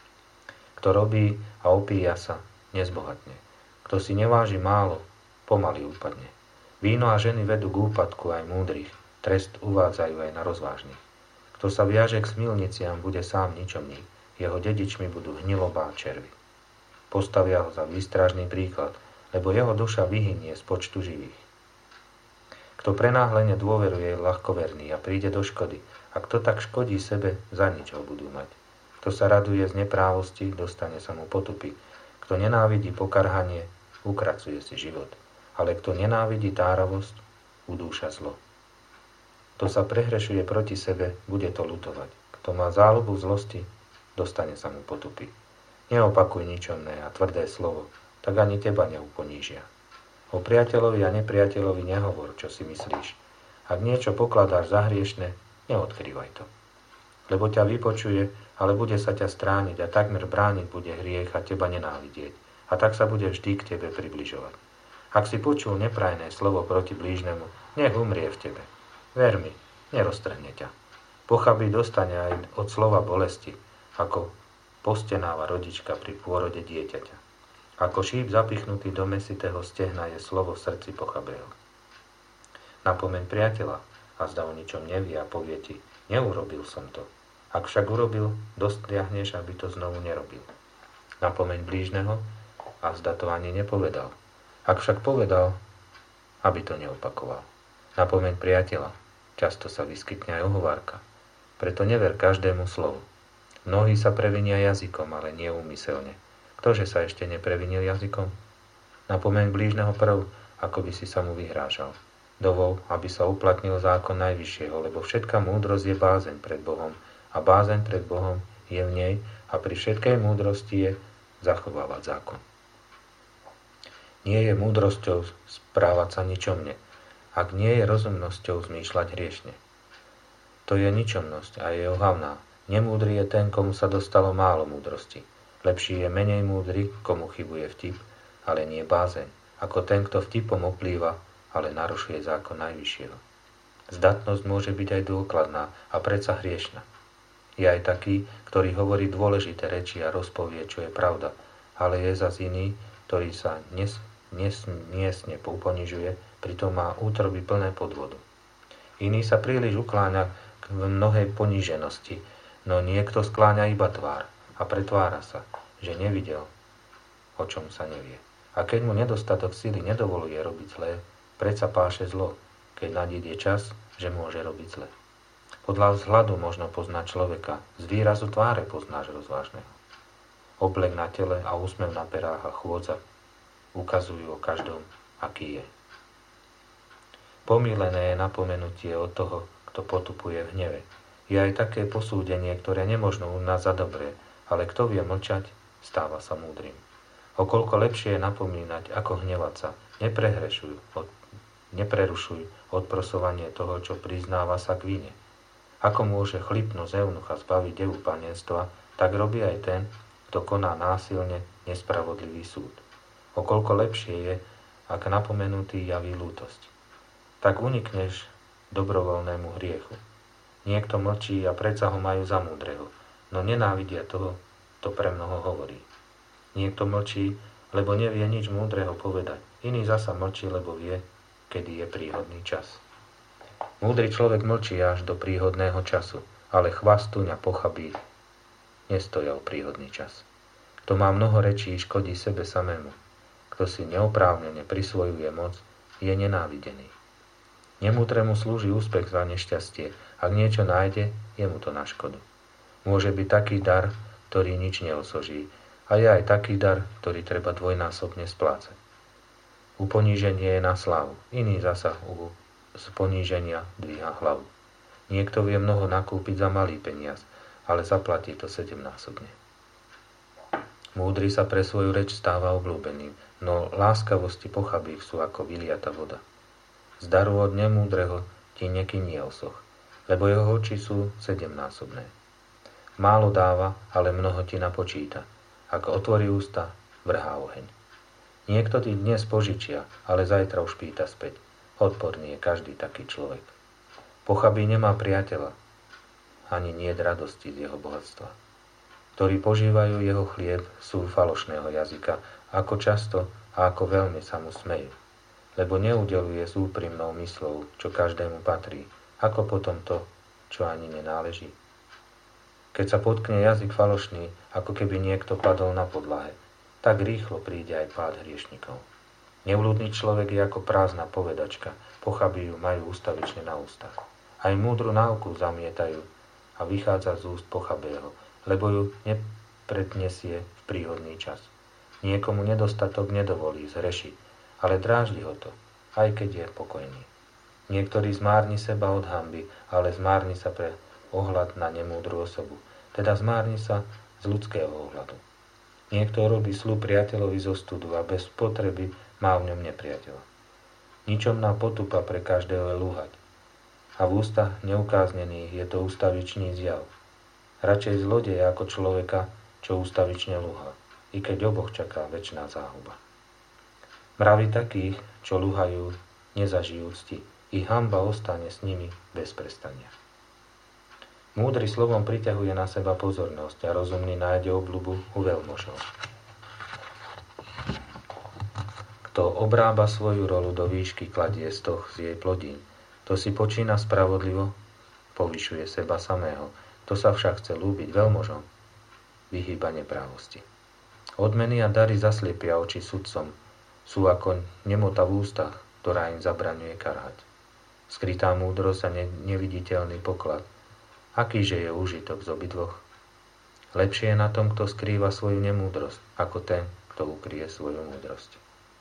Kto robí a opíja sa, nezbohatne. Kto si neváži málo, pomaly upadne. Víno a ženy vedú k úpadku aj múdrych, trest uvádzajú aj na rozvážnych. Kto sa viaže k smilniciam, bude sám ničomník, jeho dedičmi budú hnilobá červy. Postavia ho za výstražný príklad, lebo jeho duša vyhynie z počtu živých. Kto prenáhlene dôveruje, je ľahkoverný a príde do škody, a kto tak škodí sebe, za nič ho budú mať. Kto sa raduje z neprávosti, dostane sa mu potupy. Kto nenávidí pokarhanie, ukracuje si život. Ale kto nenávidí táravosť, udúša zlo. Kto sa prehrešuje proti sebe, bude to ľutovať. Kto má záľubu zlosti, dostane sa mu potupy. Neopakuj ničomné a tvrdé slovo, tak ani teba neuponížia. O priateľovi a nepriateľovi nehovor, čo si myslíš. Ak niečo pokladáš za hriešne, neodkrývaj to. Lebo ťa vypočuje, ale bude sa ťa strániť a takmer brániť bude hriech a teba nenávidieť. A tak sa bude vždy k tebe približovať. Ak si počul neprajné slovo proti blížnemu, nech umrie v tebe. Ver mi, neroztrhne ťa. Pochabý dostane aj od slova bolesti, ako postenáva rodička pri pôrode dieťaťa. Ako šíp zapichnutý do mesitého stehna je slovo v srdci pochabého. Napomeň priateľa a zda o ničom nevie a povie ti, neurobil som to. Ak však urobil, dostriahneš, aby to znovu nerobil. Napomeň blížneho a zda to ani nepovedal. Ak však povedal, aby to neopakoval. Napomeň priateľa, často sa vyskytne aj ohovárka. Preto never každému slovu. Mnohí sa previnia jazykom, ale nie úmyselne. Ktože sa ešte neprevinil jazykom? Napomeň blížneho prv, ako by si sa mu vyhrážal. Dovol, aby sa uplatnil zákon Najvyššieho, lebo všetká múdrosť je bázeň pred Bohom a bázeň pred Bohom je v nej a pri všetkej múdrosti je zachovávať zákon. Nie je múdrosťou správať sa ničomne, ak nie je rozumnosťou zmýšľať hriešne. To je ničomnosť a je ohavná. Nemúdry je ten, komu sa dostalo málo múdrosti. Lepší je menej múdry, komu chybuje vtip, ale nie bázeň, ako ten, kto vtipom oplýva, ale narušuje zákon Najvyššieho. Zdatnosť môže byť aj dôkladná a predsa hriešna. Je aj taký, ktorý hovorí dôležité reči a rozpovie, čo je pravda, ale je zas iný, ktorý sa nesmiestne ponižuje pritom má útroby plné podvodu. Iný sa príliš ukláňa k mnohej poníženosti, no niekto skláňa iba tvár a pretvára sa, že nevidel, o čom sa nevie. A keď mu nedostatok síly nedovoluje robiť zlé, predsa páše zlo, keď nadíde čas, že môže robiť zle. Podľa vzhľadu možno poznať človeka, z výrazu tváre poznáš rozvážneho. Oblek na tele a úsmev na perách a chôdza ukazujú o každom, aký je. Pomílené je napomenutie od toho, kto potupuje v hneve. Je aj také posúdenie, ktoré nemožno u nás za dobré, ale kto vie mlčať, stáva sa múdrym. Okoľko lepšie je napomínať, ako hnevať sa. Neprerušuj odprosovanie toho, čo priznáva sa k vine. Ako môže chlipnú z eunucha zbaviť devu panenstva, tak robí aj ten, kto koná násilne nespravodlivý súd. Okoľko lepšie je, ak napomenutý javí lútosť. Tak unikneš dobrovoľnému hriechu. Niekto mlčí a predsa ho majú za múdreho, no nenávidia toho, kto pre mnoho hovorí. Niekto mlčí, lebo nevie nič múdreho povedať. Iný zasa mlčí, lebo vie, kedy je príhodný čas. Múdry človek mlčí až do príhodného času, ale chvastuň a pochabí nestoja o príhodný čas. Kto má mnoho rečí, škodí sebe samému. Kto si neoprávnene prisvojuje moc, je nenávidený. Nemúdremu slúži úspech za nešťastie. Ak niečo nájde, je mu to na škodu. Môže byť taký dar, ktorý nič neosoží, a je aj taký dar, ktorý treba dvojnásobne splácať. U poníženia je na slávu, iný zasa z poníženia dvíha hlavu. Niekto vie mnoho nakúpiť za malý peniaz, ale zaplatí to 7-násobne. Múdry sa pre svoju reč stáva obľúbeným, no láskavosti pochabých sú ako vyliata voda. Z daru od nemúdreho ti nekynie osoch, lebo jeho oči sú 7-násobné. Málo dáva, ale mnoho ti napočíta. Ak otvorí ústa, vrhá oheň. Niekto ti dnes požičia, ale zajtra už pýta späť. Odporný je každý taký človek. Pochabý nemá priateľa, ani niet radosti z jeho bohatstva. Ktorí požívajú jeho chlieb, sú falošného jazyka, ako často a ako veľmi sa mu smejú. Lebo neudeluje s úprimnou myslou, čo každému patrí, ako potom to, čo ani nenáleží. Keď sa potkne jazyk falošný, ako keby niekto padol na podlahe, tak rýchlo príde aj pád hriešnikov. Nevľúdny človek je ako prázdna povedačka, pochabí ju majú ustavične na ústach. Aj múdru náuku zamietajú a vychádza z úst pochabého, lebo ju neprednesie v príhodný čas. Niekomu nedostatok nedovolí zhrešiť, ale dráždi ho to, aj keď je pokojný. Niektorý zmárni seba od hanby, ale zmárni sa pre ohľad na nemúdru osobu, teda zmárni sa z ľudského ohľadu. Niekto robí sľub priateľovi zo studu a bez potreby má v ňom nepriateľa. Ničomná potupa pre každého je lúhať. A v ústach neukáznených je to ústavičný zjav. Radšej zlodej ako človeka, čo ústavične lúha, i keď oboch čaká večná záhuba. Mravy takých, čo lúhajú, nezažijú cti, ich hanba ostane s nimi bez prestania. Múdry slovom priťahuje na seba pozornosť a rozumný nájde obľubu u veľmožov. Kto obrába svoju rolu do výšky, kladie stoh z jej plodín. To si počína spravodlivo, povyšuje seba samého. To sa však chce ľúbiť veľmožom, vyhýba neprávosti. Odmeny a dary zasliepia oči sudcom, sú ako nemota v ústach, ktorá im zabraňuje karhať. Skrytá múdrosť a neviditeľný poklad. Akýže je úžitok z obidvoch? Lepšie je na tom, kto skrýva svoju nemúdrosť, ako ten, kto ukrie svoju múdrosť.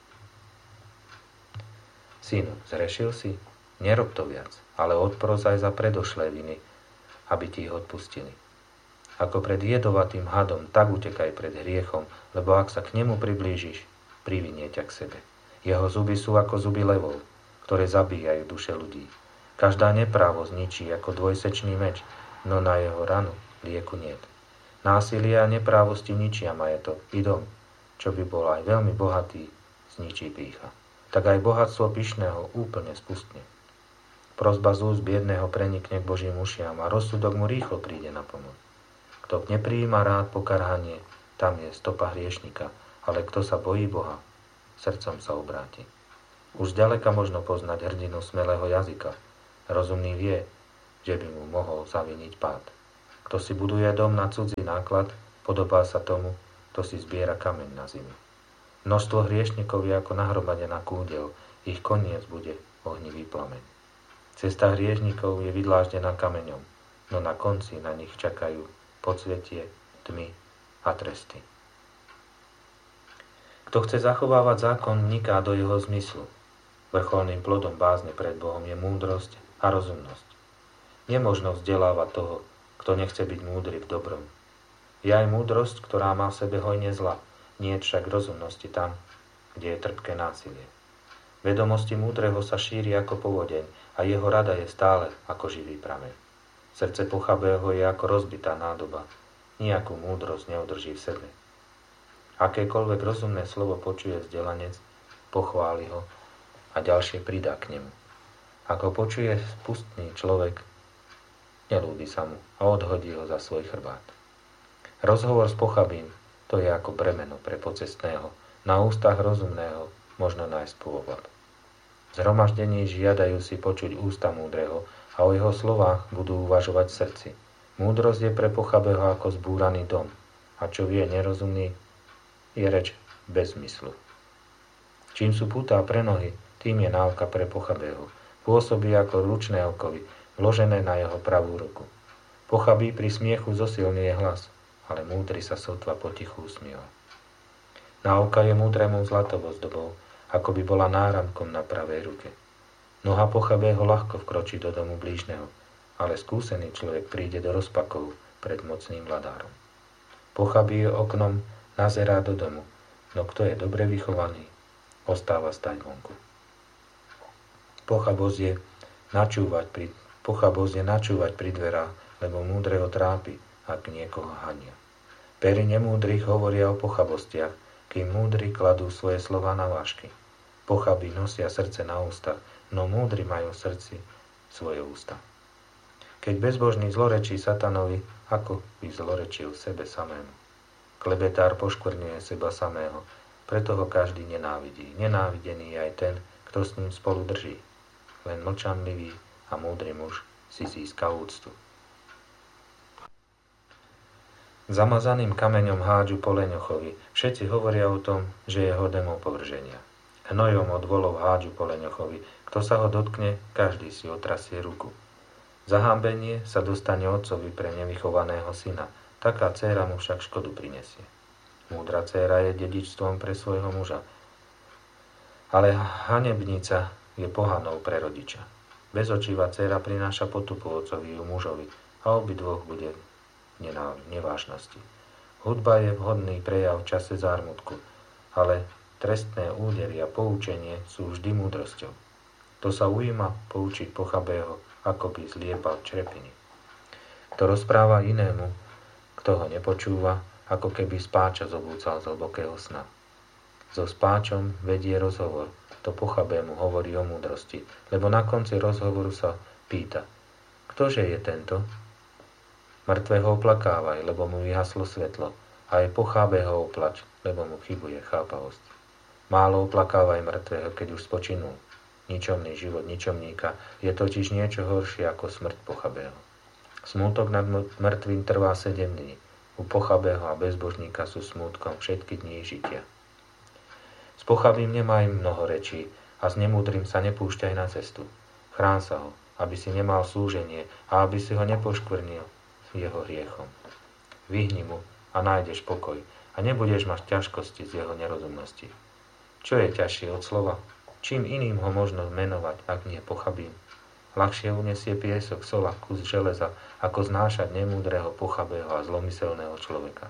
Synu, zrešil si? Nerob to viac, ale odprosaj za predošlé viny, aby ti ich odpustili. Ako pred jedovatým hadom, tak utekaj pred hriechom, lebo ak sa k nemu priblížiš, privinie ťa k sebe. Jeho zuby sú ako zuby levov, ktoré zabíjajú duše ľudí. Každá neprávosť ničí ako dvojsečný meč, no na jeho ranu lieku niet. Násilie a neprávosti ničia majetok i dom, čo by bol aj veľmi bohatý, zničí pýcha. Tak aj bohatstvo pyšného úplne spustne. Prosba z úst biedného prenikne k Božím ušiam a rozsudok mu rýchlo príde na pomoc. Kto neprijíma rád pokarhanie, tam je stopa hriešnika, ale kto sa bojí Boha, srdcom sa obráti. Už ďaleka možno poznať hrdinu smelého jazyka. Rozumný vie, že by mu mohol zaviniť pád. Kto si buduje dom na cudzí náklad, podobá sa tomu, kto si zbiera kameň na zimu. Množstvo hriešnikov je ako nahromadená kúdeľ, ich koniec bude ohnivý plameň. Cesta hriešnikov je vydláždená kameňom, no na konci na nich čakajú podsvetie, tmy a tresty. Kto chce zachovávať zákon, vniká do jeho zmyslu. Vrcholným plodom bázne pred Bohom je múdrosť a rozumnosť. Nemožno vzdelávať toho, kto nechce byť múdry v dobrom. Je aj múdrosť, ktorá má v sebe hojne zla, nie však rozumnosti tam, kde je trpké násilie. Vedomosti múdreho sa šíri ako povodeň a jeho rada je stále ako živý prameň. Srdce pochabého je ako rozbitá nádoba, nijakú múdrosť neudrží v sebe. Akékoľvek rozumné slovo počuje vzdelanec, pochváli ho a ďalšie pridá k nemu. Ako počuje spustný človek, nelúbi sa mu a odhodí ho za svoj chrbát. Rozhovor s pochabým, to je ako bremeno pre pocestného. Na ústach rozumného možno nájsť pôvod. Zhromaždení žiadajú si počuť ústa múdreho a o jeho slovách budú uvažovať v srdci. Múdrosť je pre pochabého ako zbúraný dom. A čo vie nerozumný, je reč bez zmyslu. Čím sú pútá pre nohy, tým je náuka pre pochabého. Pôsobí ako ručné okovy, vložené na jeho pravú ruku. Pochabý pri smiechu zosilňuje hlas, ale múdry sa sotva potichu usmieva. Náuka je múdremu zlatou ozdobou, ako by bola náramkom na pravej ruke. Noha pochabého ľahko vkročí do domu blížneho, ale skúsený človek príde do rozpakov pred mocným vladárom. Pochabý oknom nazerá do domu, no kto je dobre vychovaný, ostáva stať vonku. Pochabosť je načúvať pri dverách, lebo múdreho trápi, ak niekoho hania. Pery nemúdrych hovoria o pochabostiach, kým múdri kladú svoje slova na vážky. Pochabí nosia srdce na ústach, no múdri majú v srdci svoje ústa. Keď bezbožný zlorečí satanovi, ako by zlorečil sebe samému. Klebetár poškvrňuje seba samého, preto ho každý nenávidí. Nenávidený je aj ten, kto s ním spolu drží. Len mlčanlivý a múdry muž si získa úctu. Zamazaným kameňom hádžu po leňochovi. Všetci hovoria o tom, že je hodem opovrženia. Hnojom od volov hádžu po leňochovi. Kto sa ho dotkne, každý si otrasie ruku. Zahámbenie sa dostane otcovi pre nevychovaného syna. Taká dcéra mu však škodu prinesie. Múdra dcéra je dedičstvom pre svojho muža. Ale hanebnica je pohanou pre rodiča. Bezočivá dcéra prináša potupu otcovi u mužovi a obidvoch bude nevážnosti. Hudba je vhodný prejav v čase zármutku, ale trestné údery a poučenie sú vždy múdrosťou. To sa ujíma poučiť pochabého, ako by zliepal črepiny. Kto rozpráva inému, kto ho nepočúva, ako keby spáča zobúcal z hlbokého sna. So spáčom vedie rozhovor, to pochabému hovorí o múdrosti, lebo na konci rozhovoru sa pýta, ktože je tento? Mŕtvého oplakávaj, lebo mu vyhaslo svetlo, a aj pochabého oplač, lebo mu chybuje chápavosť. Málo oplakávaj mŕtvého, keď už spočinul. Ničomný život ničomníka je totiž niečo horšie ako smrť pochabého. Smútok nad mŕtvým trvá 7 dní. U pochabého a bezbožníka sú smútkom všetky dní žitia. S pochabým nemaj mnoho rečí a s nemúdrym sa nepúšťaj na cestu. Chrán sa ho, aby si nemal súženie a aby si ho nepoškvrnil jeho hriechom. Vyhni mu a nájdeš pokoj a nebudeš mať ťažkosti z jeho nerozumnosti. Čo je ťažšie od slova? Čím iným ho možno menovať, ak nie pochabým? Ľahšie unesie piesok, sola, kus železa, ako znášať nemúdreho, pochabého a zlomyselného človeka.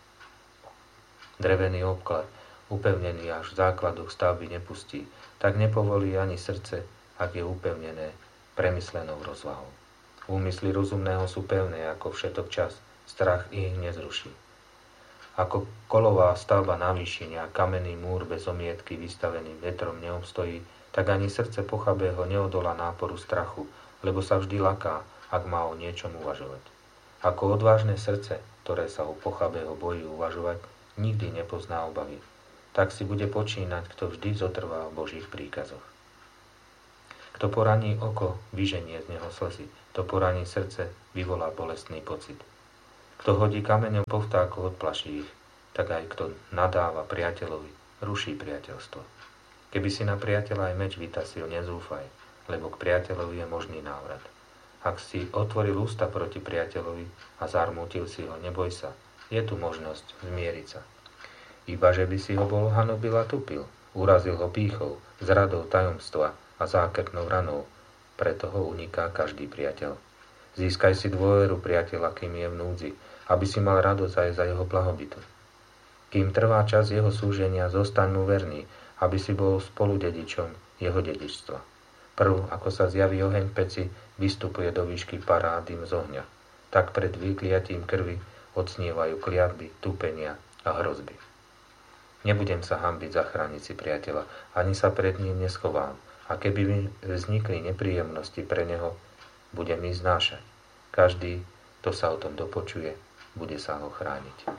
Drevený obklad, upevnený až v základoch stavby nepustí, tak nepovolí ani srdce, ak je upevnené premyslenou rozvahou. Úmysly rozumného sú pevné ako všetok čas, strach ich nezruší. Ako kolová stavba na výšine a kamenný múr bez omietky vystavený vetrom neobstojí, tak ani srdce pochabého neodolá náporu strachu, lebo sa vždy laká, ak má o niečom uvažovať. Ako odvážne srdce, ktoré sa u pochabého bojí uvažovať, nikdy nepozná obavy. Tak si bude počínať, kto vždy zotrvá v Božích príkazoch. Kto poraní oko, vyženie z neho slzy. Kto poraní srdce, vyvolá bolestný pocit. Kto hodí kameňom po vtákoch, odplaší ich. Tak aj kto nadáva priateľovi, ruší priateľstvo. Keby si na priateľa aj meč vytasil, nezúfaj, lebo k priateľovi je možný návrat. Ak si otvoril ústa proti priateľovi a zarmútil si ho, neboj sa, je tu možnosť zmieriť sa. Iba že by si ho bol hanobil a tupil, urazil ho pýchou, zradou tajomstva a zákrtnou ranou, preto ho uniká každý priateľ. Získaj si dôveru priateľa, kým je v núdzi, aby si mal radosť aj za jeho blahobytu. Kým trvá čas jeho súženia, zostaň mu verný, aby si bol spoludedičom jeho dedičstva. Prv, ako sa zjaví oheň v peci, vystupuje do výšky pará dym z ohňa. Tak pred vykliatím krvi odsnievajú kliatby, tupenia a hrozby. Nebudem sa hanbiť zachrániť si priateľa, ani sa pred ním neschovám. A keby mi vznikli nepríjemnosti pre neho, budem ich znášať. Každý, kto sa o tom dopočuje, bude sa ho chrániť.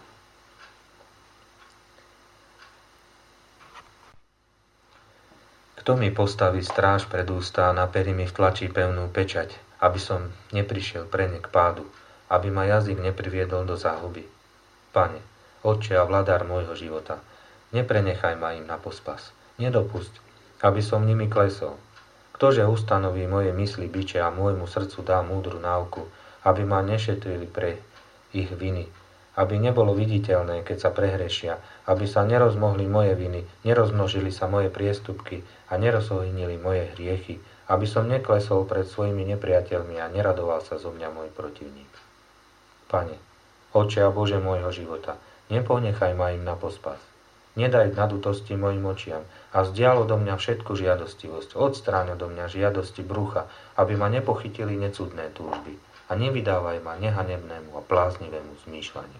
Kto mi postaví stráž pred ústa a na pery mi vtlačí pevnú pečať, aby som neprišiel pre ne k pádu, aby ma jazyk nepriviedol do záhuby. Pane, Otče a vladár môjho života, neprenechaj ma im na pospas. Nedopusť, aby som nimi klesol. Ktože ustanoví moje mysli biče a môjmu srdcu dá múdru náuku, aby ma nešetrili pre ich viny, aby nebolo viditeľné, keď sa prehrešia, aby sa nerozmohli moje viny, nerozmnožili sa moje priestupky a nerozohynili moje hriechy, aby som neklesol pred svojimi nepriateľmi a neradoval sa zo mňa môj protivník. Pane, Otče a Bože môjho života, neponechaj ma im na pospas. Nedaj nadutosti mojim očiam a vzdial odo mňa všetku žiadostivosť. Odstráň odo mňa žiadosti brucha, aby ma nepochytili necudné túžby a nevydávaj ma nehanebnému a bláznivému zmýšľaniu.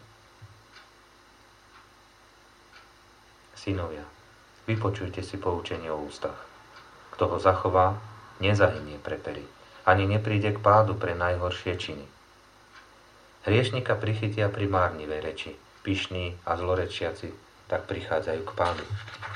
Synovia, vypočujte si poučenie o ústach. Kto ho zachová, nezahynie pre pery, ani nepríde k pádu pre najhoršie činy. Hriešnika prichytia pri márnivej reči, pyšní a zlorečiaci tak prichádzajú k pádu.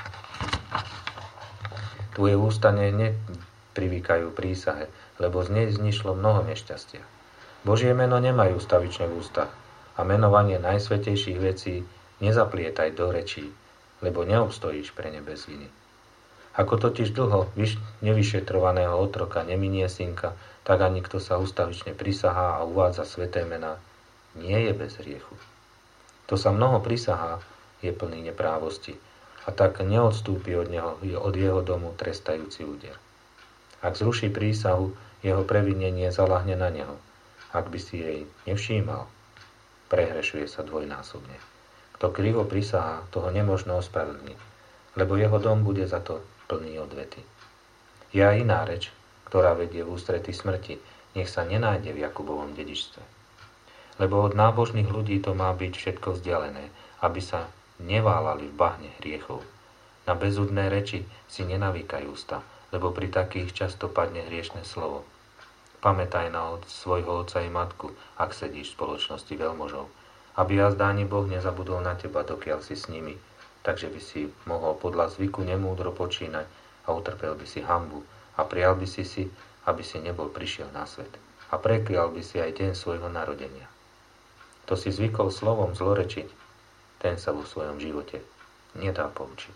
Tvoje ústa neprivykajú prísahe, lebo z nej znišlo mnoho nešťastia. Božie meno nemajú stavične v ústach a menovanie najsvätejších vecí nezaplietaj do rečí, lebo neobstojíš pre ne bez viny. Ako totiž dlho nevyšetrovaného otroka neminie synka, tak ani kto sa ustavične prisahá a uvádza sväté mená, nie je bez hriechu. To sa mnoho prisahá, je plný neprávosti a tak neodstúpi od neho, od jeho domu trestajúci úder. Ak zruší prísahu, jeho previnenie zalahne na neho. Ak by si jej nevšímal, prehrešuje sa dvojnásobne. Kto krivo prisahá, toho nemožno ospravedlniť, lebo jeho dom bude za to plný odvety. Je aj iná reč, ktorá vedie v ústrety smrti, nech sa nenájde v Jakubovom dedičstve. Lebo od nábožných ľudí to má byť všetko vzdialené, aby sa neválali v bahne hriechov. Na bezúdne reči si nenavýkaj ústa, lebo pri takých často padne hriešne slovo. Pamätaj na svojho otca i matku, ak sedíš v spoločnosti veľmožov, aby jazda ani Boh nezabudol na teba, dokiaľ si s nimi, takže by si mohol podľa zvyku nemúdro počínať a utrpel by si hanbu a prijal by si, aby si nebol prišiel na svet. A preklial by si aj deň svojho narodenia. To si zvykol slovom zlorečiť, ten sa vo svojom živote nedá poučiť.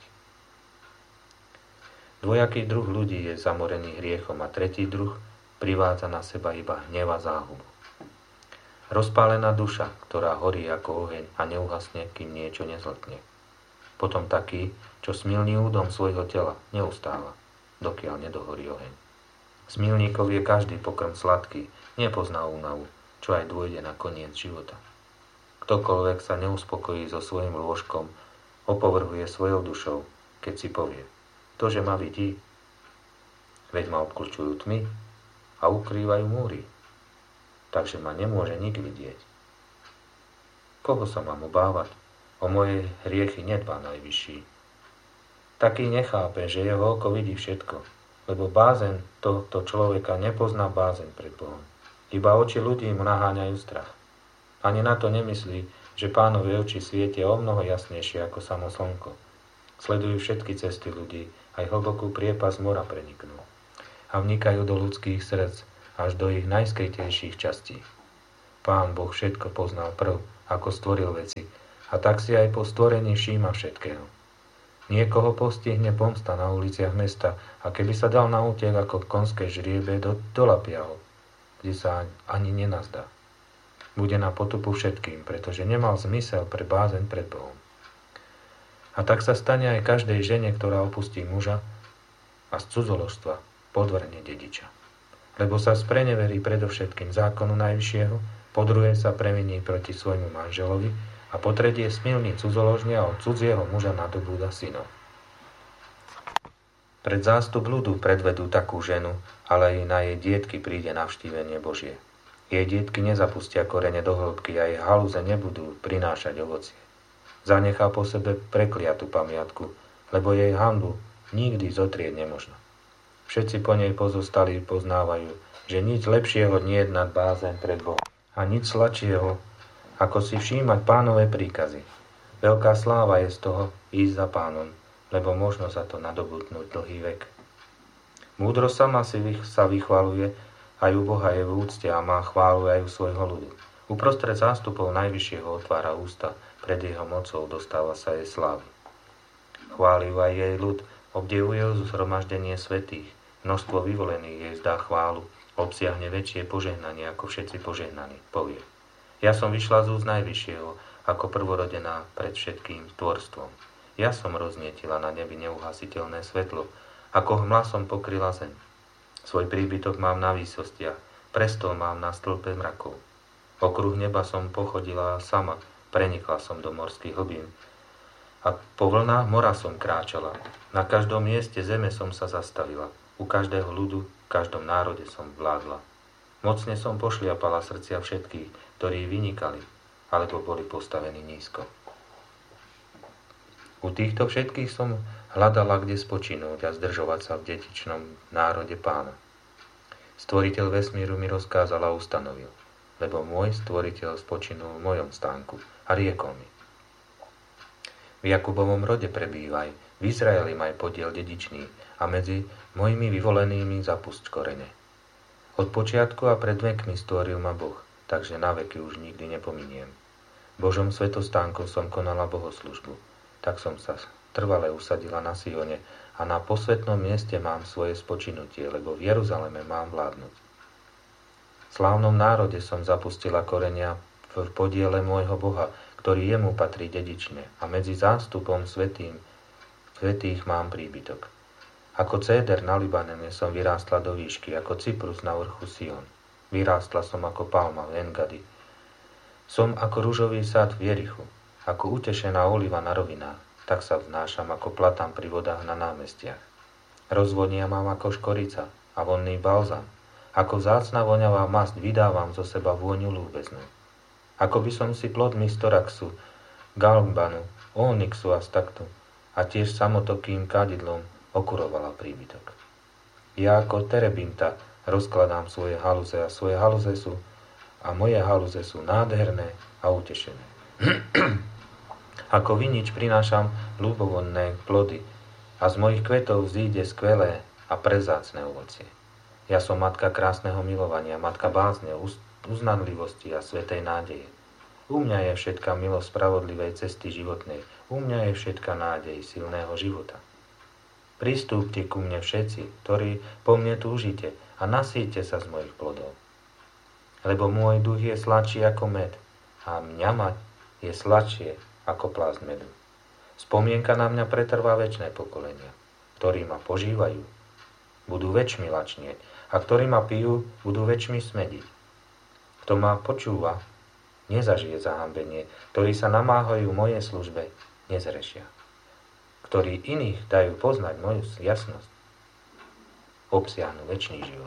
Dvojaký druh ľudí je zamorený hriechom a tretí druh privádza na seba iba hnev a záhubu. Rozpálená duša, ktorá horí ako oheň a neuhasne, kým niečo nezltne. Potom taký, čo smilní údom svojho tela, neustáva, dokiaľ nedohorí oheň. Z milníkov je každý pokrm sladký, nepozná únavu, čo aj dôjde na koniec života. Ktokoľvek sa neuspokojí so svojím lôžkom, opovrhuje svojou dušou, keď si povie, ktože ma vidí, veď ma obklčujú tmy a ukrývajú múry, takže ma nemôže nik vidieť. Koho sa mám obávať? O moje hriechy nedbá najvyšší. Taký nechápe, že jeho oko vidí všetko, lebo bázeň tohto človeka nepozná bázeň pred Bohom. Iba oči ľudí mu naháňajú strach. Ani na to nemyslí, že Pánove oči svietia o mnoho jasnejšie ako samo slnko. Sledujú všetky cesty ľudí, aj hlbokú priepas mora preniknú. a vnikajú do ľudských srdc až do ich najskrytejších častí. Pán Boh všetko poznal prv, ako stvoril veci, a tak si aj po stvorení všíma všetkého. Niekoho postihne pomsta na uliciach mesta a keby sa dal na útek ako konské žriebe, dolapia ho, kde sa ani nenazdá. Bude na potupu všetkým, pretože nemal zmysel pre bázeň pred Bohom. A tak sa stane aj každej žene, ktorá opustí muža a z cudzoložstva podvrhne dediča. Lebo sa spreneverí predovšetkým zákonu Najvyššieho, po druhé sa premení proti svojmu manželovi a po tretie smilní cudzoložne a od cudzieho muža nadobúda synov. Pred zástup ľudu predvedú takú ženu, ale aj na jej dietky príde navštívenie Božie. Jej dietky nezapustia korene do hĺbky a jej haluze nebudú prinášať ovocie. Zanechá po sebe prekliatú pamiatku, lebo jej hanbu nikdy zotrieť nemožno. Všetci po nej pozostali poznávajú, že nič lepšieho nie je nad bázeň pred Bohom a nič sladšieho, ako si všímať Pánove príkazy. Veľká sláva je z toho ísť za Pánom, lebo možno za to nadobudnúť dlhý vek. Múdrosť sama sa vychvaluje, aj u Boha je v úcte a má chválu aj u svojho ľudu. Uprostred zástupov Najvyššieho otvára ústa, pred jeho mocou dostáva sa jej slávy. Chváli ju aj jej ľud, obdivuje ju zhromaždenie svätých, množstvo vyvolených jej zdá chválu, obsiahne väčšie požehnanie ako všetci požehnaní, povie. Ja som vyšla z úst Najvyššieho, ako prvorodená pred všetkým tvorstvom. Ja som roznietila na nebi neuhasiteľné svetlo, ako hmla som pokryla zem. Svoj príbytok mám na výsostiach, prestol mám na stĺpe mrakov. Okruh neba som pochodila sama, prenikla som do morských hlbín. A po vlnách mora som kráčala. Na každom mieste zeme som sa zastavila. U každého ľudu, v každom národe som vládla. Mocne som pošliapala srdcia všetkých, ktorí vynikali, alebo boli postavení nízko. U týchto všetkých som hľadala, kde spočinúť a zdržovať sa v dedičnom národe Pána. Stvoriteľ vesmíru mi rozkázal a ustanovil, lebo môj stvoriteľ spočinul v mojom stánku a riekol mi. V Jakubovom rode prebývaj, v Izraeli maj podiel dedičný a medzi mojimi vyvolenými zapusť korene. Od počiatku a pred vekmi stvoril ma Boh, takže na veky už nikdy nepominiem. Božom svetostánkom som konala bohoslužbu, tak som sa trvale usadila na Sione a na posvätnom mieste mám svoje spočinutie, lebo v Jeruzaleme mám vládnuť. V slávnom národe som zapustila korenia v podiele môjho Boha, ktorý jemu patrí dedične, a medzi zástupom svätých mám príbytok. Ako céder na Libanene som vyrástla do výšky, ako cyprus na vrchu Sion. Vyrástla som ako palma v Engadi. Som ako ružový sad v Jerichu, ako utešená oliva na rovinách, tak sa vznášam ako platán pri vodách na námestiach. Rozvonia mám ako škorica a vonný balzam. Ako vzácna voňavá masť vydávam zo seba vôňu ľúbeznú. Ako by som si plodmi storaxu, galbanu, onyxu a staktu a tiež samotokým kadidlom okurovala príbytok. Ja ako terebinta rozkladám svoje haluze a moje haluze sú nádherné a utešené. Ako vinič prinášam ľubovodné plody a z mojich kvetov vzíde skvelé a prezácne ovocie. Ja som matka krásneho milovania, matka bázne, uznanlivosti a svätej nádeje. U mňa je všetká milosť spravodlivej cesty životnej, u mňa je všetká nádej silného života. Pristúpte ku mne všetci, ktorí po mne túžite a nasýte sa z mojich plodov. Lebo môj duch je sladší ako med a mňa mať je sladšie ako plásť medu. Spomienka na mňa pretrvá večné pokolenia. Ktorí ma požívajú, budú väčšmi lačnieť a ktorí ma pijú, budú väčšmi smediť. Kto ma počúva, nezažije zahambenie, ktorí sa namáhajú mojej službe, nezrešia. Ktorí iných dajú poznať moju jasnosť, obsiahnu večný život.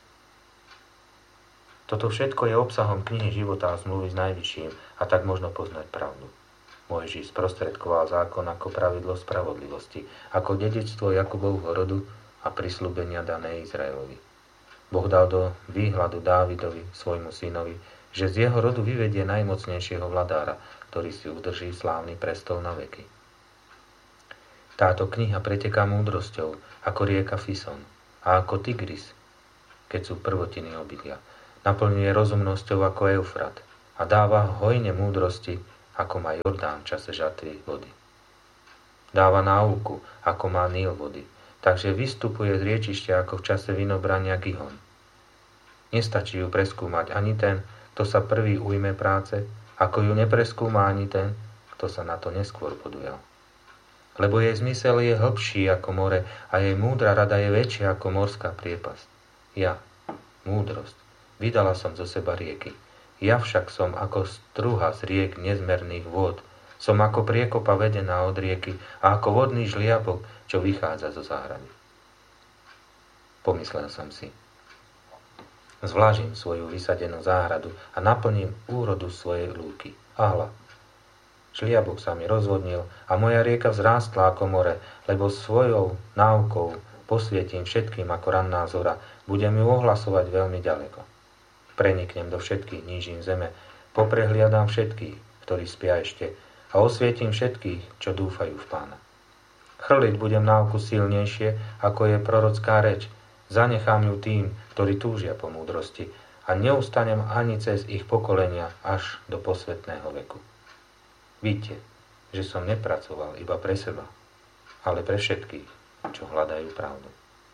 Toto všetko je obsahom knihy života a zmluvy s Najvyšším a tak možno poznať pravdu. Mojžiš sprostredkoval zákon ako pravidlo spravodlivosti, ako dedičstvo Jakubovho rodu a prisľúbenia dané Izraelovi. Boh dal do výhľadu Dávidovi, svojmu synovi, že z jeho rodu vyvedie najmocnejšieho vladára, ktorý si udrží slávny prestol na veky. Táto kniha preteká múdrosťou, ako rieka Fison, a ako Tigris, keď sú prvotiny obydlia. Naplňuje rozumnosťou ako Eufrat a dáva hojne múdrosti, ako má Jordán v čase žatvy vody. Dáva náuku, ako má Níl vody, takže vystupuje z riečišťa ako v čase vinobrania Gihon. Nestačí ju preskúmať ani ten, kto sa prvý ujme práce, ako ju nepreskúma ani ten, kto sa na to neskôr podujal. Lebo jej zmysel je hlbší ako more a jej múdra rada je väčšia ako morská priepasť. Ja, múdrosť, vydala som zo seba rieky. Ja však som ako struha z riek nezmerných vôd. Som ako priekopa vedená od rieky a ako vodný žliabok, čo vychádza zo záhrady. Pomyslel som si. Zvlážim svoju vysadenú záhradu a naplním úrodu svojej lúky. A hľa, žliabok sa mi rozvodnil a moja rieka vzrástla ako more, lebo svojou náukou posvietím všetkým ako ranná zora, budem ju ohlasovať veľmi ďaleko. Preniknem do všetkých nížin zeme, poprehliadam všetkých, ktorí spia ešte, a osvietím všetkých, čo dúfajú v Pána. Chrliť budem náuku silnejšie, ako je prorocká reč, zanechám ju tým, ktorí túžia po múdrosti, a neustanem ani cez ich pokolenia až do posvetného veku. Víte, že som nepracoval iba pre seba, ale pre všetkých, čo hľadajú pravdu.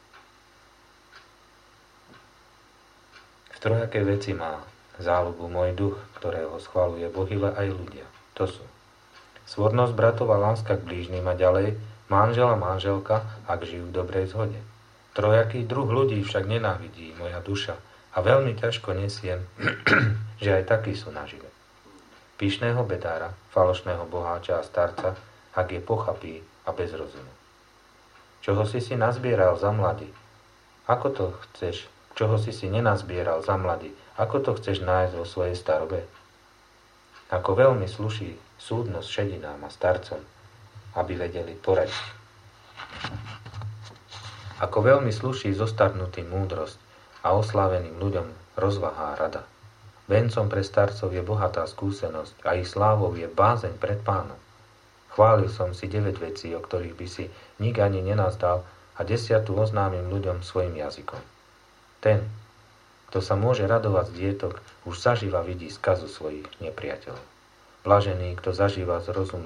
V trojakej veci má záľubu môj duch, ktorého schvaľuje Boh aj ľudia. To sú svornosť bratov a láska k blížnym a ďalej, manžel a manželka, ak žijú v dobrej zhode. Trojaký druh ľudí však nenávidí moja duša a veľmi ťažko nesiem, že aj takí sú nažive. Pyšného bedára, falošného boháča a starca, ak je pochapí a bez rozumu. Čoho si nazbieral za mladý? Ako to chceš? Čoho si nenazbieral za mladý? Ako to chceš nájsť vo svojej starobe? Ako veľmi sluší súdnosť šedinám a starcom, aby vedeli poradiť. Ako veľmi sluší zostarnutým múdrosť a osláveným ľuďom rozvaha a rada. Vencom pre starcov je bohatá skúsenosť a ich slávou je bázeň pred Pánom. Chválil som si 9 vecí, o ktorých by si nik ani nenazdal, a 10 oznámim ľuďom svojim jazykom. Ten, kto sa môže radovať z dietok, už zaživa vidí skazu svojich nepriateľov. Blažený, kto nažíva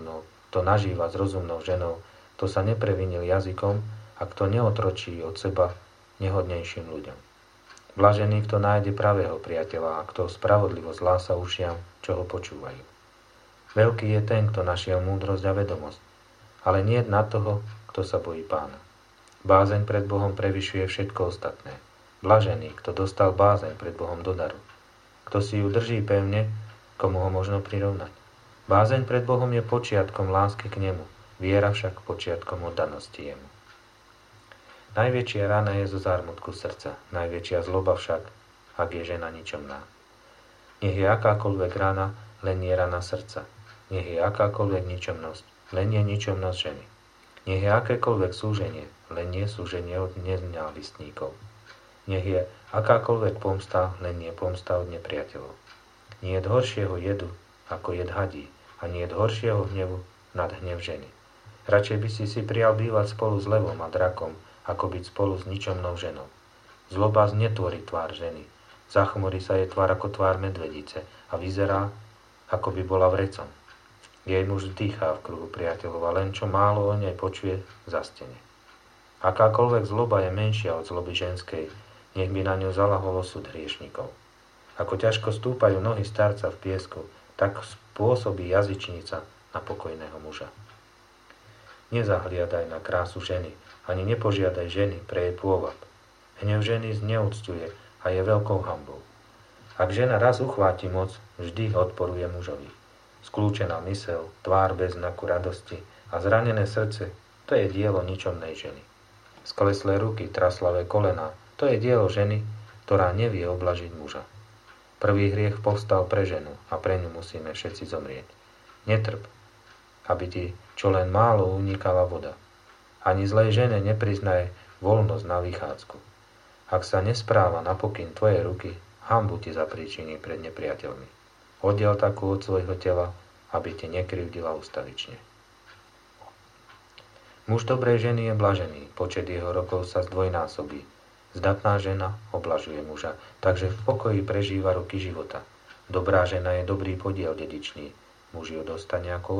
s rozumnou ženou, kto sa neprevinil jazykom a kto neotročí od seba nehodnejším ľuďom. Blažený, kto nájde pravého priateľa a kto spravodlivosť hlása ušiam, čo ho počúvajú. Veľký je ten, kto našiel múdrosť a vedomosť, ale nie na toho, kto sa bojí Pána. Bázeň pred Bohom prevyšuje všetko ostatné. Blažený, kto dostal bázeň pred Bohom do daru. Kto si ju drží pevne, komu ho možno prirovnať. Bázeň pred Bohom je počiatkom lásky k nemu, viera však počiatkom oddanosti jemu. Najväčšia rana je zo zármutku srdca, najväčšia zloba však, ak je žena ničomná. Nech je akákoľvek rana, len je rana srdca. Nech je akákoľvek ničomnosť, len je ničomnosť ženy. Nech je akékoľvek súženie, len je súženie od nenávistníkov. Nech je akákoľvek pomsta, len je pomsta od nepriateľov. Nie je horšieho jedu, ako jed hadí, a nie je horšieho hnevu nad hnev ženy. Radšej by si prijal bývať spolu s levom a drakom, ako byť spolu s ničomnou ženou. Zloba znetvorí tvár ženy, zachmorí sa jej tvár ako tvár medvedice a vyzerá, ako by bola vrecom. Jej muž dýchá v kruhu priateľov a len čo málo o nej počuje, zastene. Akákoľvek zloba je menšia od zloby ženskej, nech by na ňu zalahol osud hriešnikov. Ako ťažko stúpajú nohy starca v piesku, tak spôsobí jazyčnica na pokojného muža. Nezahliadaj na krásu ženy, ani nepožiadaj ženy pre jej pôvab. Hnev ženy zneúcťuje a je veľkou hanbou. Ak žena raz uchváti moc, vždy odporuje mužovi. Skľúčená myseľ, tvár bez znaku radosti a zranené srdce, to je dielo ničomnej ženy. Skleslé ruky, traslavé kolená, to je dielo ženy, ktorá nevie oblažiť muža. Prvý hriech povstal pre ženu a pre ňu musíme všetci zomrieť. Netrp, aby ti čo len málo unikala voda. Ani zlej žene nepriznaj voľnosť na vychádzku. Ak sa nespráva na pokyn tvojej ruky, hanbu ti zapríčiní pred nepriateľmi. Oddiel takú od svojho tela, aby ti nekrivdila ustavične. Muž dobrej ženy je blažený, počet jeho rokov sa zdvojnásobí. Zdatná žena oblažuje muža, takže v pokoji prežíva roky života. Dobrá žena je dobrý podiel dedičný. Muž ju dostane ako